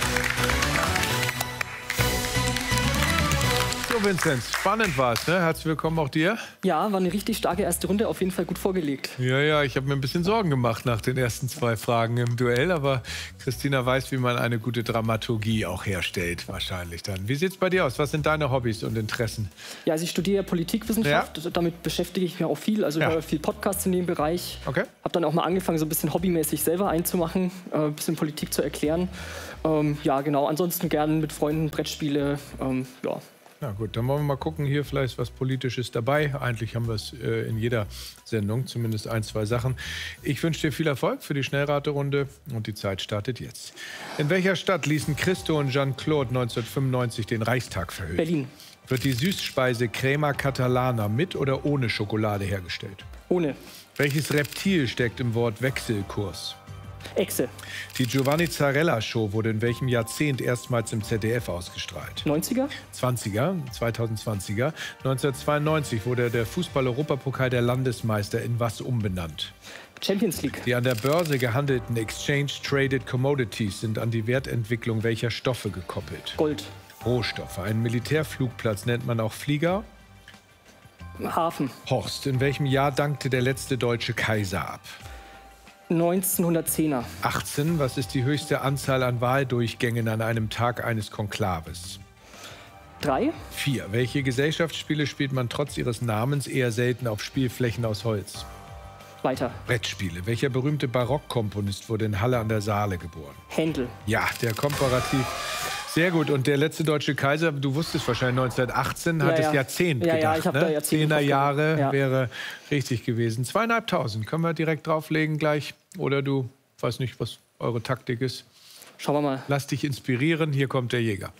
Speaker 2: So, Vincent, spannend war's, ne? Herzlich willkommen auch dir.
Speaker 6: Ja, war eine richtig starke erste Runde, auf jeden Fall gut vorgelegt.
Speaker 2: Ja, ja, ich habe mir ein bisschen Sorgen gemacht nach den ersten zwei Fragen im Duell, aber Christina weiß, wie man eine gute Dramaturgie auch herstellt, wahrscheinlich dann. Wie sieht's bei dir aus? Was sind deine Hobbys und Interessen?
Speaker 6: Ja, also ich studiere Politikwissenschaft, damit beschäftige ich mich auch viel, also
Speaker 2: Ja.
Speaker 6: höre viel Podcasts in dem Bereich.
Speaker 2: Okay.
Speaker 6: Habe dann auch mal angefangen, so ein bisschen hobbymäßig selber einzumachen, äh, ein bisschen Politik zu erklären. Ähm, ja, genau, ansonsten gern mit Freunden Brettspiele, ähm, ja.
Speaker 2: Na gut, dann wollen wir mal gucken, hier vielleicht was Politisches dabei. Eigentlich haben wir es äh, in jeder Sendung, zumindest ein, zwei Sachen. Ich wünsche dir viel Erfolg für die Schnellraterunde und die Zeit startet jetzt. In welcher Stadt ließen Christo und Jean-Claude neunzehnhundertfünfundneunzig den Reichstag verhüllen?
Speaker 6: Berlin.
Speaker 2: Wird die Süßspeise Crema Catalana mit oder ohne Schokolade hergestellt?
Speaker 6: Ohne.
Speaker 2: Welches Reptil steckt im Wort Wechselkurs?
Speaker 6: Echse.
Speaker 2: Die Giovanni Zarella Show wurde in welchem Jahrzehnt erstmals im Z D F ausgestrahlt?
Speaker 6: neunziger?
Speaker 2: zwanziger, zweitausendzwanziger. neunzehnhundertzweiundneunzig wurde der Fußball-Europapokal der Landesmeister in was umbenannt?
Speaker 6: Champions League.
Speaker 2: Die an der Börse gehandelten Exchange-Traded Commodities sind an die Wertentwicklung welcher Stoffe gekoppelt?
Speaker 6: Gold.
Speaker 2: Rohstoffe. Einen Militärflugplatz nennt man auch Flieger?
Speaker 6: Hafen.
Speaker 2: Horst. In welchem Jahr dankte der letzte deutsche Kaiser ab?
Speaker 6: neunzehnhundertzehner.
Speaker 2: achtzehn. Was ist die höchste Anzahl an Wahldurchgängen an einem Tag eines Konklaves?
Speaker 6: Drei.
Speaker 2: vier. Welche Gesellschaftsspiele spielt man trotz ihres Namens eher selten auf Spielflächen aus Holz?
Speaker 6: Weiter.
Speaker 2: Brettspiele. Welcher berühmte Barockkomponist wurde in Halle an der Saale geboren?
Speaker 6: Händel.
Speaker 2: Ja, der Komparativ. Sehr gut. Und der letzte deutsche Kaiser, du wusstest wahrscheinlich neunzehnhundertachtzehn,
Speaker 6: Ja,
Speaker 2: hat es
Speaker 6: ja.
Speaker 2: Jahrzehnt
Speaker 6: Ja, ja,
Speaker 2: gedacht.
Speaker 6: ich hab
Speaker 2: ne?
Speaker 6: da Jahrzehnt
Speaker 2: Zehner
Speaker 6: drauf
Speaker 2: Jahre
Speaker 6: gedacht. Ja.
Speaker 2: wäre richtig gewesen. Zweieinhalbtausend können wir direkt drauflegen gleich. Oder du, weiß nicht, was eure Taktik ist.
Speaker 6: Schauen wir mal.
Speaker 2: Lass dich inspirieren. Hier kommt der Jäger.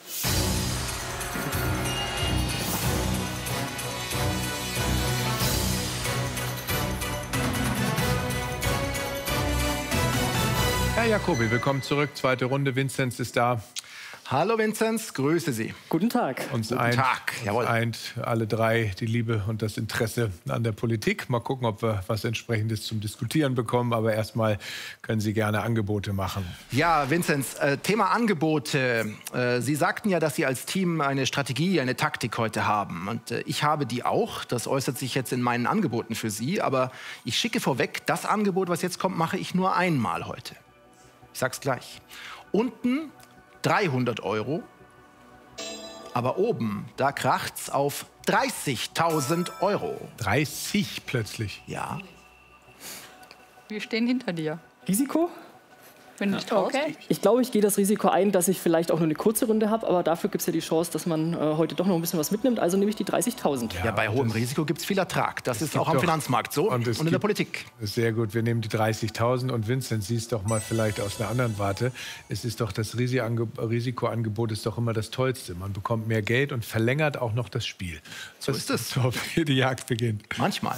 Speaker 2: Herr Jacobi, willkommen zurück. Zweite Runde. Vinzenz ist da.
Speaker 4: Hallo Vinzenz, grüße Sie.
Speaker 6: Guten Tag.
Speaker 2: Uns
Speaker 4: Guten
Speaker 2: eint,
Speaker 4: Tag, jawohl.
Speaker 2: uns eint alle drei die Liebe und das Interesse an der Politik. Mal gucken, ob wir was Entsprechendes zum Diskutieren bekommen. Aber erstmal können Sie gerne Angebote machen.
Speaker 4: Ja, Vinzenz, äh, Thema Angebote. Äh, Sie sagten ja, dass Sie als Team eine Strategie, eine Taktik heute haben. Und äh, ich habe die auch. Das äußert sich jetzt in meinen Angeboten für Sie. Aber ich schicke vorweg, das Angebot, was jetzt kommt, mache ich nur einmal heute. Ich sag's gleich. Unten dreihundert Euro. Aber oben, da kracht's auf dreißigtausend Euro.
Speaker 2: dreißig plötzlich?
Speaker 4: Ja.
Speaker 3: Wir stehen hinter dir.
Speaker 6: Risiko?
Speaker 3: wenn du dich traust.
Speaker 6: Okay. Ich glaube, ich gehe das Risiko ein, dass ich vielleicht auch nur eine kurze Runde habe, aber dafür gibt es ja die Chance, dass man äh, heute doch noch ein bisschen was mitnimmt. Also nehme ich die dreißigtausend.
Speaker 4: Ja, bei hohem Risiko gibt es viel Ertrag. Das ist auch am
Speaker 2: doch-
Speaker 4: Finanzmarkt so und,
Speaker 2: es
Speaker 4: in der
Speaker 2: gibt-
Speaker 4: Politik.
Speaker 2: Sehr gut, wir nehmen die dreißigtausend und Vincent, siehst doch mal vielleicht aus einer anderen Warte. Es ist doch das Risiange- Risikoangebot ist doch immer das Tollste. Man bekommt mehr Geld und verlängert auch noch das Spiel.
Speaker 4: So ist es.
Speaker 2: So, wie die Jagd beginnt.
Speaker 4: Manchmal.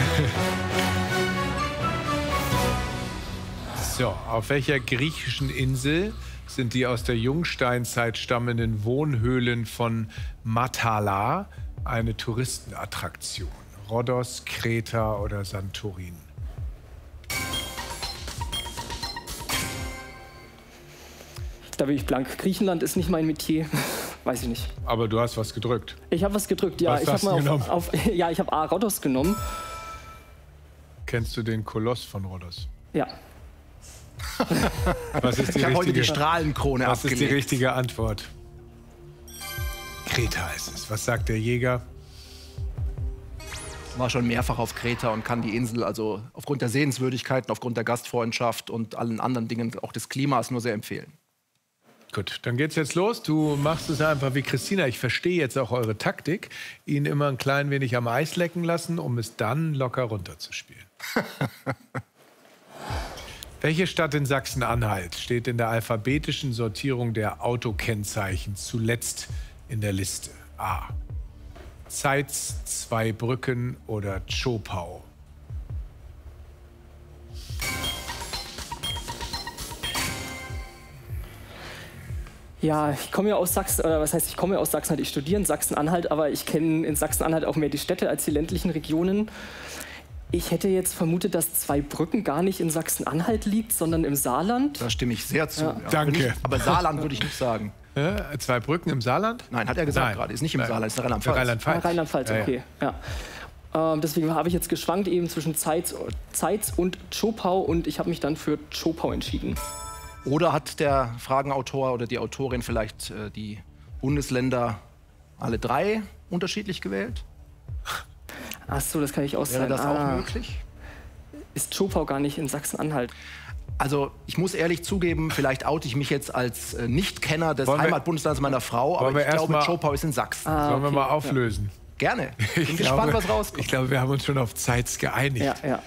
Speaker 2: So, auf welcher griechischen Insel sind die aus der Jungsteinzeit stammenden Wohnhöhlen von Matala eine Touristenattraktion? Rhodos, Kreta oder Santorin?
Speaker 6: Da bin ich blank. Griechenland ist nicht mein Metier. Weiß ich nicht.
Speaker 2: Aber du hast was gedrückt.
Speaker 6: Ich habe was gedrückt, ja.
Speaker 2: Was
Speaker 6: ich
Speaker 2: hast
Speaker 6: habe
Speaker 2: du
Speaker 6: mal
Speaker 2: genommen?
Speaker 6: auf, auf, ja, ich habe A. Rhodos genommen.
Speaker 2: Kennst du den Koloss von Rhodos?
Speaker 6: Ja.
Speaker 2: Was ist die
Speaker 4: Ich habe heute
Speaker 2: richtige-
Speaker 4: die Strahlenkrone
Speaker 2: Was ist die
Speaker 4: abgelegt.
Speaker 2: richtige Antwort? Kreta ist es. Was sagt der Jäger?
Speaker 4: War schon mehrfach auf Kreta und kann die Insel also aufgrund der Sehenswürdigkeiten, aufgrund der Gastfreundschaft und allen anderen Dingen, auch des Klimas, nur sehr empfehlen.
Speaker 2: Gut, dann geht's jetzt los. Du machst es einfach wie Christina. Ich verstehe jetzt auch eure Taktik. Ihn immer ein klein wenig am Eis lecken lassen, um es dann locker runterzuspielen. Welche Stadt in Sachsen-Anhalt steht in der alphabetischen Sortierung der Autokennzeichen zuletzt in der Liste? A. Zeitz, Zweibrücken oder Zschopau?
Speaker 6: Ja, ich komme ja aus Sachsen, oder was heißt, ich komme ja aus Sachsen-Anhalt, ich studiere in Sachsen-Anhalt, aber ich kenne in Sachsen-Anhalt auch mehr die Städte als die ländlichen Regionen. Ich hätte jetzt vermutet, dass Zweibrücken gar nicht in Sachsen-Anhalt liegt, sondern im Saarland.
Speaker 4: Da stimme ich sehr zu.
Speaker 6: Ja.
Speaker 4: Ja.
Speaker 2: Danke.
Speaker 4: Nicht, aber Saarland würde ich nicht sagen.
Speaker 2: Ja, Zweibrücken im Saarland?
Speaker 4: Nein, hat er gesagt
Speaker 2: Nein.
Speaker 4: gerade. Ist nicht im
Speaker 2: Nein.
Speaker 4: Saarland, ist Rheinland-Pfalz.
Speaker 2: Rheinland-Pfalz.
Speaker 6: Ah, Rheinland-Pfalz,
Speaker 2: Ja, ja.
Speaker 6: okay. Ja. Ähm, deswegen habe ich jetzt geschwankt eben zwischen Zeitz, Zeitz und Zschopau und ich habe mich dann für Zschopau entschieden.
Speaker 4: Oder hat der Fragenautor oder die Autorin vielleicht äh, die Bundesländer alle drei unterschiedlich gewählt?
Speaker 6: Ach so, das kann ich auch
Speaker 4: Wäre
Speaker 6: sein.
Speaker 4: das auch
Speaker 6: Ah.
Speaker 4: möglich?
Speaker 6: Ist Zschopau gar nicht in Sachsen-Anhalt?
Speaker 4: Also ich muss ehrlich zugeben, vielleicht oute ich mich jetzt als äh, Nichtkenner des
Speaker 2: Wollen wir-
Speaker 4: Heimatbundeslands meiner Frau, aber
Speaker 2: wollen wir
Speaker 4: ich
Speaker 2: erst
Speaker 4: glaube,
Speaker 2: mal-
Speaker 4: Zschopau ist in Sachsen.
Speaker 6: Ah,
Speaker 2: Sollen wir
Speaker 6: okay.
Speaker 2: mal auflösen?
Speaker 4: Gerne. Bin
Speaker 2: Ich
Speaker 4: gespannt,
Speaker 2: glaube,
Speaker 4: was rauskommt.
Speaker 2: Ich glaube, wir haben uns schon auf Zeitz geeinigt.
Speaker 6: Ja, ja.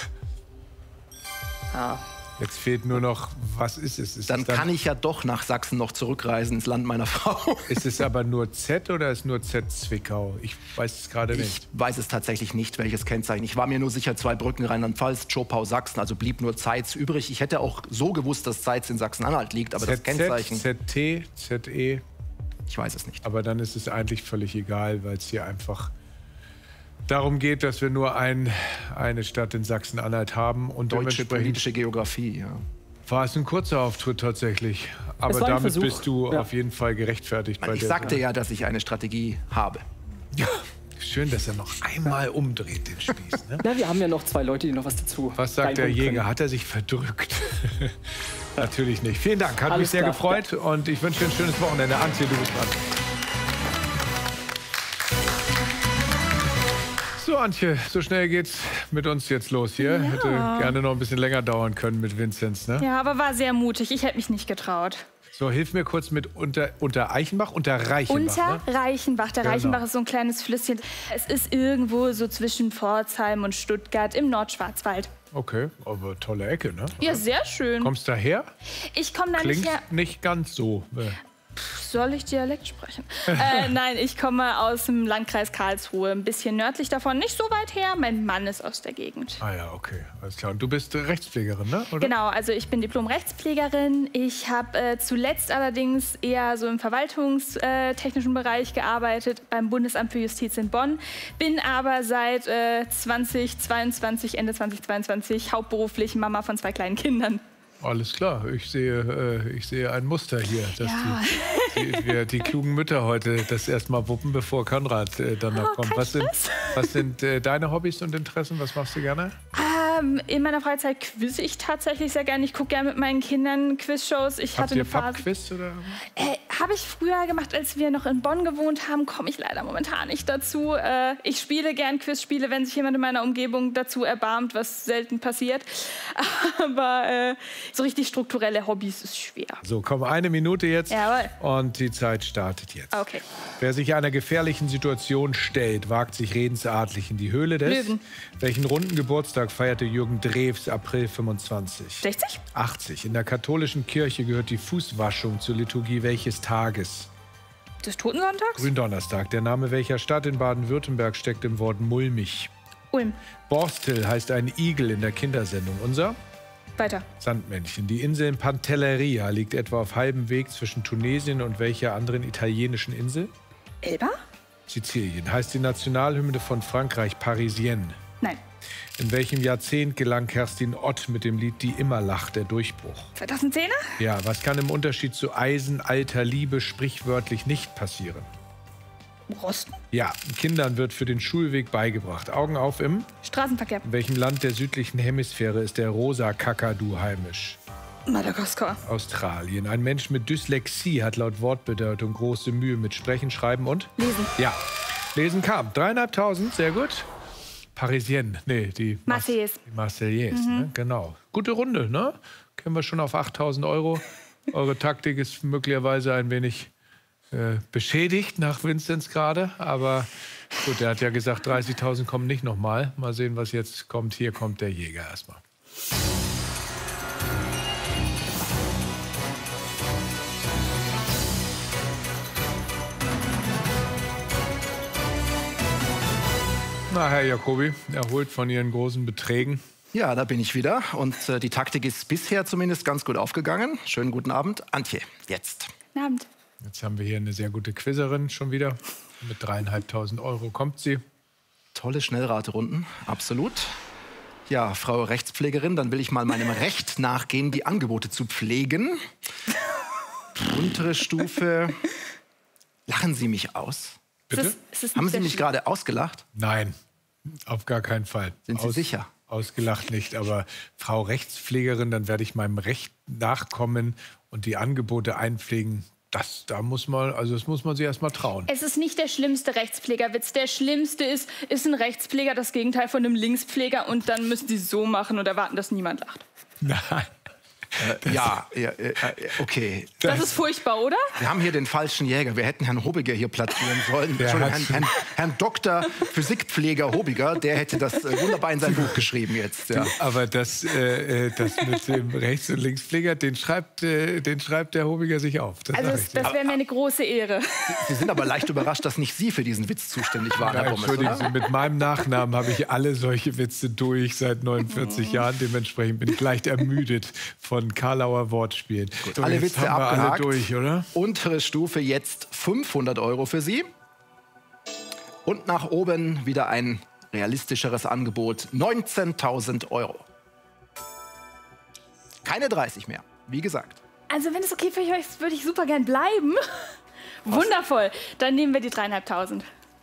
Speaker 6: Ah.
Speaker 2: Jetzt fehlt nur noch, was ist es? Ist
Speaker 4: Dann
Speaker 2: es dann,
Speaker 4: kann ich ja doch nach Sachsen noch zurückreisen, ins Land meiner Frau.
Speaker 2: Ist es aber nur Z oder ist nur Z Zwickau? Ich weiß es gerade
Speaker 4: Ich
Speaker 2: nicht.
Speaker 4: weiß es tatsächlich nicht, welches Kennzeichen. Ich war mir nur sicher, Zweibrücken, Rheinland-Pfalz, Zschopau, Sachsen, also blieb nur Zeitz übrig. Ich hätte auch so gewusst, dass Zeitz in Sachsen-Anhalt liegt, aber das
Speaker 2: Z Z,
Speaker 4: Kennzeichen,
Speaker 2: Z T, Z E.
Speaker 4: ich weiß es nicht.
Speaker 2: Aber dann ist es eigentlich völlig egal, weil es hier einfach darum geht, dass wir nur ein, eine Stadt in Sachsen-Anhalt haben. Und
Speaker 4: Deutsche
Speaker 2: dementsprechend
Speaker 4: politische Geografie, ja.
Speaker 2: war es ein kurzer Auftritt tatsächlich. Aber
Speaker 6: war ein
Speaker 2: damit
Speaker 6: Versuch.
Speaker 2: bist du
Speaker 6: Ja.
Speaker 2: auf jeden Fall gerechtfertigt. bei
Speaker 4: Ich
Speaker 2: der
Speaker 4: sagte
Speaker 2: Sache.
Speaker 4: ja, dass ich eine Strategie habe.
Speaker 2: Ja, schön, dass er noch einmal umdreht, den Spieß. Ne?
Speaker 6: Na, wir haben ja noch zwei Leute, die noch was dazu
Speaker 2: Was sagt der
Speaker 6: reinholen
Speaker 2: Jäger?
Speaker 6: können.
Speaker 2: Hat er sich verdrückt? Natürlich nicht. Vielen Dank, hat mich
Speaker 6: Alles
Speaker 2: sehr
Speaker 6: klar.
Speaker 2: gefreut und ich wünsche dir ein schönes Wochenende. Antje, du bist dran. So, Antje, so schnell geht's mit uns jetzt los hier.
Speaker 8: Ja.
Speaker 2: Hätte gerne noch ein bisschen länger dauern können mit Vinzenz, ne?
Speaker 8: Ja, aber war sehr mutig. Ich hätte mich nicht getraut.
Speaker 2: So, hilf mir kurz mit unter, unter Eichenbach, unter Reichenbach,
Speaker 8: Unter
Speaker 2: ne?
Speaker 8: Reichenbach. Der
Speaker 2: Genau.
Speaker 8: Reichenbach ist so ein kleines Flüsschen. Es ist irgendwo so zwischen Pforzheim und Stuttgart im Nordschwarzwald.
Speaker 2: Okay, aber tolle Ecke, ne?
Speaker 8: Ja, sehr schön.
Speaker 2: Kommst du daher?
Speaker 8: Ich komme da
Speaker 2: Klingt
Speaker 8: nicht her.
Speaker 2: nicht ganz so. Äh,
Speaker 8: Soll ich Dialekt sprechen? äh, nein, ich komme aus dem Landkreis Karlsruhe, ein bisschen nördlich davon, nicht so weit her. Mein Mann ist aus der Gegend.
Speaker 2: Ah ja, okay, alles klar. Und du bist äh, Rechtspflegerin, ne? Oder?
Speaker 8: Genau, also ich bin Diplom-Rechtspflegerin. Ich habe äh, zuletzt allerdings eher so im verwaltungstechnischen Bereich gearbeitet beim Bundesamt für Justiz in Bonn. Bin aber seit äh, zweitausendzweiundzwanzig, Ende zweitausendzweiundzwanzig hauptberuflich Mama von zwei kleinen Kindern.
Speaker 2: Alles klar, ich sehe, äh, ich sehe ein Muster hier, dass
Speaker 8: Ja.
Speaker 2: die, die, wir, die klugen Mütter heute das erstmal wuppen, bevor Konrad äh, dann noch
Speaker 8: Oh,
Speaker 2: kommt.
Speaker 8: kein
Speaker 2: Was sind,
Speaker 8: Stress.
Speaker 2: was sind äh, deine Hobbys und Interessen? Was machst du gerne?
Speaker 8: Ähm, in meiner Freizeit quizze ich tatsächlich sehr gerne. Ich gucke gerne mit meinen Kindern Quizshows. Ich
Speaker 2: Habt
Speaker 8: hatte
Speaker 2: ihr
Speaker 8: eine Phase.
Speaker 2: Pub-Quiz oder?
Speaker 8: Äh, habe ich früher gemacht, als wir noch in Bonn gewohnt haben. Komme ich leider momentan nicht dazu. Äh, ich spiele gern Quizspiele, wenn sich jemand in meiner Umgebung dazu erbarmt, was selten passiert. Aber äh, so richtig strukturelle Hobbys ist schwer.
Speaker 2: So, komm, eine Minute jetzt.
Speaker 8: Jawohl.
Speaker 2: Und die Zeit startet jetzt.
Speaker 8: Okay.
Speaker 2: Wer sich einer gefährlichen Situation stellt, wagt sich redensartlich in die Höhle des...
Speaker 8: Löwen.
Speaker 2: Welchen runden Geburtstag feierte Jürgen Drews April fünfundzwanzig?
Speaker 8: sechzig?
Speaker 2: achtzig. In der katholischen Kirche gehört die Fußwaschung zur Liturgie welches Tages?
Speaker 8: Des Totensonntags?
Speaker 2: Gründonnerstag. Der Name welcher Stadt in Baden-Württemberg steckt im Wort mulmig?
Speaker 8: Ulm.
Speaker 2: Borstel heißt ein Igel in der Kindersendung. Unser?
Speaker 8: Weiter.
Speaker 2: Sandmännchen. Die Insel Pantelleria liegt etwa auf halbem Weg zwischen Tunesien und welcher anderen italienischen Insel?
Speaker 8: Elba?
Speaker 2: Sizilien. Heißt die Nationalhymne von Frankreich Parisienne?
Speaker 8: Nein.
Speaker 2: In welchem Jahrzehnt gelang Kerstin Ott mit dem Lied Die immer lacht der Durchbruch?
Speaker 8: zweitausendzehner?
Speaker 2: Ja, was kann im Unterschied zu Eisen, alter Liebe sprichwörtlich nicht passieren?
Speaker 8: Rosten?
Speaker 2: Ja, Kindern wird für den Schulweg beigebracht. Augen auf im...
Speaker 8: Straßenverkehr.
Speaker 2: In welchem Land der südlichen Hemisphäre ist der rosa Kakadu heimisch?
Speaker 8: Madagaskar.
Speaker 2: Australien. Ein Mensch mit Dyslexie hat laut Wortbedeutung große Mühe mit Sprechen, Schreiben und...
Speaker 8: Lesen.
Speaker 2: Ja, Lesen kam. Dreieinhalbtausend, sehr gut. Parisienne, nee, die
Speaker 8: Marseillaise.
Speaker 2: Die Marseillaise,
Speaker 8: Mhm.
Speaker 2: ne? Genau. Gute Runde, ne? Kennen wir schon auf achttausend Euro. Eure Taktik ist möglicherweise ein wenig äh, beschädigt nach Vinzenz gerade. Aber gut, der hat ja gesagt, dreißigtausend kommen nicht nochmal. Mal sehen, was jetzt kommt. Hier kommt der Jäger erstmal. Na, Herr Jacobi, erholt von Ihren großen Beträgen.
Speaker 4: Ja, da bin ich wieder. Und äh, die Taktik ist bisher zumindest ganz gut aufgegangen. Schönen guten Abend. Antje, jetzt.
Speaker 8: Guten Abend.
Speaker 2: Jetzt haben wir hier eine sehr gute Quizzerin schon wieder. Mit dreieinhalbtausend Euro kommt sie.
Speaker 4: Tolle Schnellraterunden, absolut. Ja, Frau Rechtspflegerin, dann will ich mal meinem Recht nachgehen, die Angebote zu pflegen. Untere Stufe. Lachen Sie mich aus?
Speaker 2: Bitte?
Speaker 8: Ist es, ist es
Speaker 4: Haben Sie mich gerade ausgelacht?
Speaker 2: Nein, auf gar keinen Fall.
Speaker 4: Sind Sie
Speaker 2: Aus,
Speaker 4: sicher?
Speaker 2: Ausgelacht nicht, aber Frau Rechtspflegerin, dann werde ich meinem Recht nachkommen und die Angebote einpflegen. Das, da muss man, also das muss man sich erst mal trauen.
Speaker 8: Es ist nicht der schlimmste Rechtspflegerwitz. Der schlimmste ist, ist ein Rechtspfleger das Gegenteil von einem Linkspfleger und dann müssen sie so machen und erwarten, dass niemand lacht.
Speaker 2: Nein.
Speaker 4: Äh, ja, ja, äh, okay.
Speaker 8: Das, das ist furchtbar, oder?
Speaker 4: Wir haben hier den falschen Jäger. Wir hätten Herrn Hobiger hier platzieren sollen.
Speaker 2: Der
Speaker 4: Entschuldigung,
Speaker 2: hat
Speaker 4: Herrn, Herrn, Herrn Doktor Physikpfleger Hobiger, der hätte das äh, wunderbar in sein Buch geschrieben jetzt. Ja.
Speaker 2: Aber das, äh, das mit dem Rechts- und Linkspfleger, den schreibt, äh, den schreibt der Hobiger sich auf. Das
Speaker 8: Also
Speaker 2: sag
Speaker 8: das,
Speaker 2: ich dir.
Speaker 8: das wäre mir eine große Ehre.
Speaker 4: Sie sind aber leicht überrascht, dass nicht Sie für diesen Witz zuständig waren,
Speaker 2: Ja,
Speaker 4: Herr Pommes,
Speaker 2: entschuldigen
Speaker 4: oder?
Speaker 2: Sie, mit meinem Nachnamen habe ich alle solche Witze durch seit neunundvierzig Jahren. Dementsprechend bin ich leicht ermüdet von Karlauer Wortspielen. So,
Speaker 4: Alle
Speaker 2: jetzt
Speaker 4: Witze
Speaker 2: haben wir
Speaker 4: abgehakt.
Speaker 2: alle durch, oder?
Speaker 4: Untere Stufe jetzt fünfhundert Euro für Sie. Und nach oben wieder ein realistischeres Angebot. neunzehntausend Euro. Keine dreißig mehr, wie gesagt.
Speaker 8: Also wenn es okay für euch ist, würde ich super gern bleiben. Wundervoll. Dann nehmen wir die dreieinhalbtausend.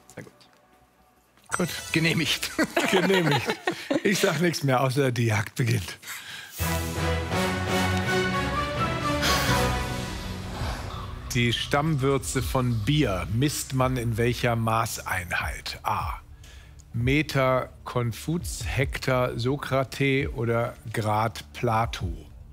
Speaker 2: Gut.
Speaker 4: Genehmigt.
Speaker 2: Genehmigt. Ich sag nichts mehr, außer die Jagd beginnt. Die Stammwürze von Bier misst man in welcher Maßeinheit? A. Meter Konfuz, Hektar Sokrates oder Grad Plato?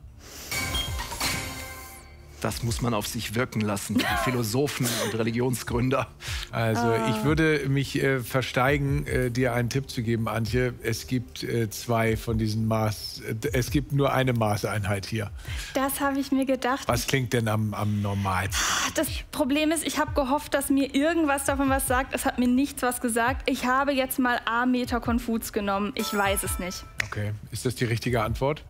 Speaker 4: Das muss man auf sich wirken lassen, die Philosophen und Religionsgründer.
Speaker 2: Also
Speaker 8: Ah.
Speaker 2: ich würde mich äh, versteigen, äh, dir einen Tipp zu geben, Antje. Es gibt äh, zwei von diesen Maß... Äh, es gibt nur eine Maßeinheit hier.
Speaker 8: Das habe ich mir gedacht.
Speaker 2: Was klingt denn am, am normalsten?
Speaker 8: Das Problem ist, ich habe gehofft, dass mir irgendwas davon was sagt. Es hat mir nichts was gesagt. Ich habe jetzt mal A Meter Konfuz genommen. Ich weiß es nicht.
Speaker 2: Okay, ist das die richtige Antwort?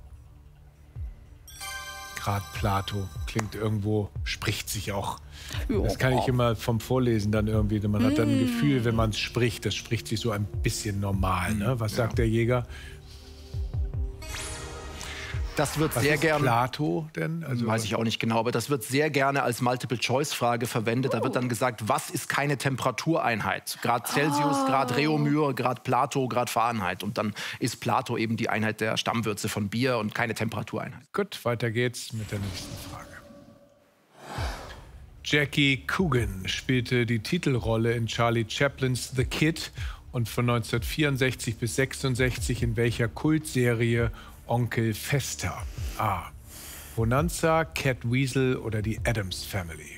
Speaker 2: Grad Plato klingt irgendwo, spricht sich auch. Das kann ich immer vom Vorlesen dann irgendwie. Man hat dann ein Gefühl, wenn man es spricht, das spricht sich so ein bisschen normal. Ne? Was sagt der Jäger?
Speaker 4: Das wird
Speaker 2: Was
Speaker 4: sehr
Speaker 2: ist
Speaker 4: gerne.
Speaker 2: Plato denn? Also
Speaker 4: Weiß ich auch nicht genau, aber das wird sehr gerne als Multiple-Choice-Frage verwendet. Da wird dann gesagt, was ist keine Temperatureinheit? Grad Celsius,
Speaker 8: Oh.
Speaker 4: Grad Reaumur, Grad Plato, Grad Fahrenheit. Und dann ist Plato eben die Einheit der Stammwürze von Bier und keine Temperatureinheit.
Speaker 2: Gut, weiter geht's mit der nächsten Frage. Jackie Coogan spielte die Titelrolle in Charlie Chaplins The Kid und von neunzehnhundertvierundsechzig bis sechsundsechzig in welcher Kultserie Onkel Fester? A. Bonanza, Cat Weasel oder die Addams Family?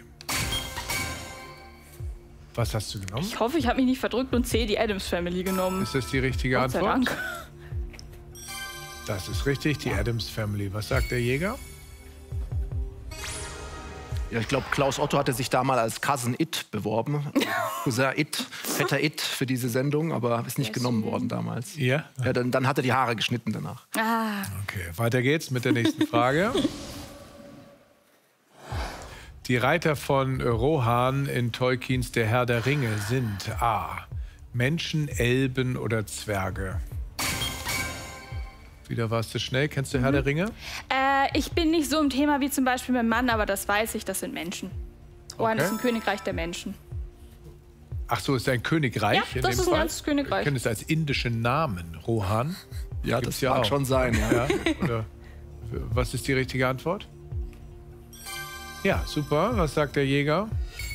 Speaker 2: Was hast du genommen?
Speaker 3: Ich hoffe, ich habe mich nicht verdrückt und C, die Addams Family genommen.
Speaker 2: Ist das die richtige
Speaker 3: Gott sei
Speaker 2: Antwort?
Speaker 3: Dank.
Speaker 2: Das ist richtig, die Addams Family. Was sagt der Jäger?
Speaker 4: Ja, ich glaube, Klaus Otto hatte sich da mal als Cousin It beworben. Cousin It, Vetter It für diese Sendung, aber ist nicht genommen worden damals.
Speaker 2: Ja?
Speaker 4: Ja, dann, dann hat er die Haare geschnitten danach.
Speaker 3: Ah.
Speaker 2: Okay, weiter geht's mit der nächsten Frage. Die Reiter von Rohan in Tolkiens Der Herr der Ringe sind A. Menschen, Elben oder Zwerge? Wieder warst du schnell. Kennst du mhm. Herr der Ringe?
Speaker 8: Äh, ich bin nicht so im Thema wie zum Beispiel mein Mann, aber das weiß ich, das sind Menschen. Rohan
Speaker 2: Okay.
Speaker 8: ist ein Königreich der Menschen.
Speaker 2: Ach so, ist ein Königreich?
Speaker 8: Ja,
Speaker 2: in
Speaker 8: das
Speaker 2: dem
Speaker 8: ist ein
Speaker 2: Fall?
Speaker 8: ganzes Königreich.
Speaker 2: Wir kennen es als indischen Namen, Rohan.
Speaker 4: Ja,
Speaker 2: Gibt's
Speaker 4: das
Speaker 2: ja
Speaker 4: mag
Speaker 2: auch.
Speaker 4: schon sein. Ja.
Speaker 2: Ja, oder, was ist die richtige Antwort? Ja, super. Was sagt der Jäger?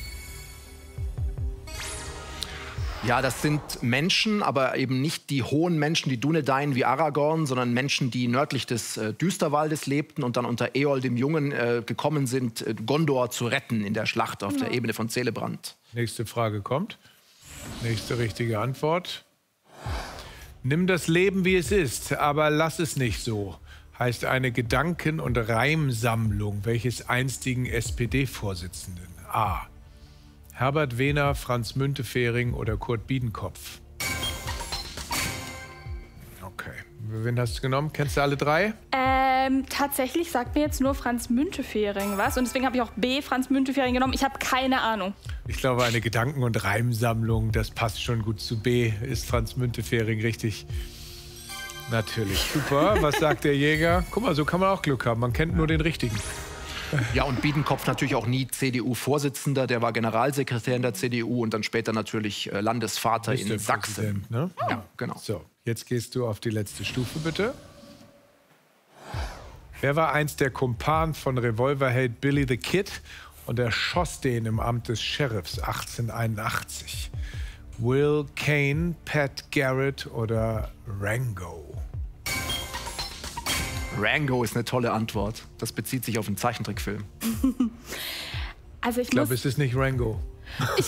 Speaker 4: Ja, das sind Menschen, aber eben nicht die hohen Menschen, die Dunedain wie Aragorn, sondern Menschen, die nördlich des äh, Düsterwaldes lebten und dann unter Eol dem Jungen äh, gekommen sind, äh, Gondor zu retten in der Schlacht auf
Speaker 2: Ja.
Speaker 4: der Ebene von Celebrant.
Speaker 2: Nächste Frage kommt. Nächste richtige Antwort. Nimm das Leben, wie es ist, aber lass es nicht so, heißt eine Gedanken- und Reimsammlung welches einstigen S P D-Vorsitzenden? A. Herbert Wehner, Franz Müntefering oder Kurt Biedenkopf? Okay. Wen hast du genommen? Kennst du alle drei?
Speaker 8: Ähm, tatsächlich sagt mir jetzt nur Franz Müntefering was und deswegen habe ich auch B, Franz Müntefering genommen. Ich habe keine Ahnung.
Speaker 2: Ich glaube, eine Gedanken- und Reimsammlung, das passt schon gut zu B. Ist Franz Müntefering richtig? Natürlich. Super. Was sagt der Jäger? Guck mal, so kann man auch Glück haben. Man kennt nur den richtigen.
Speaker 4: Ja, und Biedenkopf natürlich auch nie C D U-Vorsitzender. Der war Generalsekretär in der C D U und dann später natürlich äh, Landesvater in Sachsen.
Speaker 2: Ne?
Speaker 4: Ja, genau.
Speaker 2: So, jetzt gehst du auf die letzte Stufe, bitte. Wer war einst der Kumpan von Revolverheld Billy the Kid und erschoss den im Amt des Sheriffs achtzehnhunderteinundachtzig? Will Kane, Pat Garrett oder Rango?
Speaker 4: Rango ist eine tolle Antwort. Das bezieht sich auf einen Zeichentrickfilm.
Speaker 8: Also ich,
Speaker 2: Ich glaube,
Speaker 8: muss,
Speaker 2: es ist nicht Rango.
Speaker 8: ich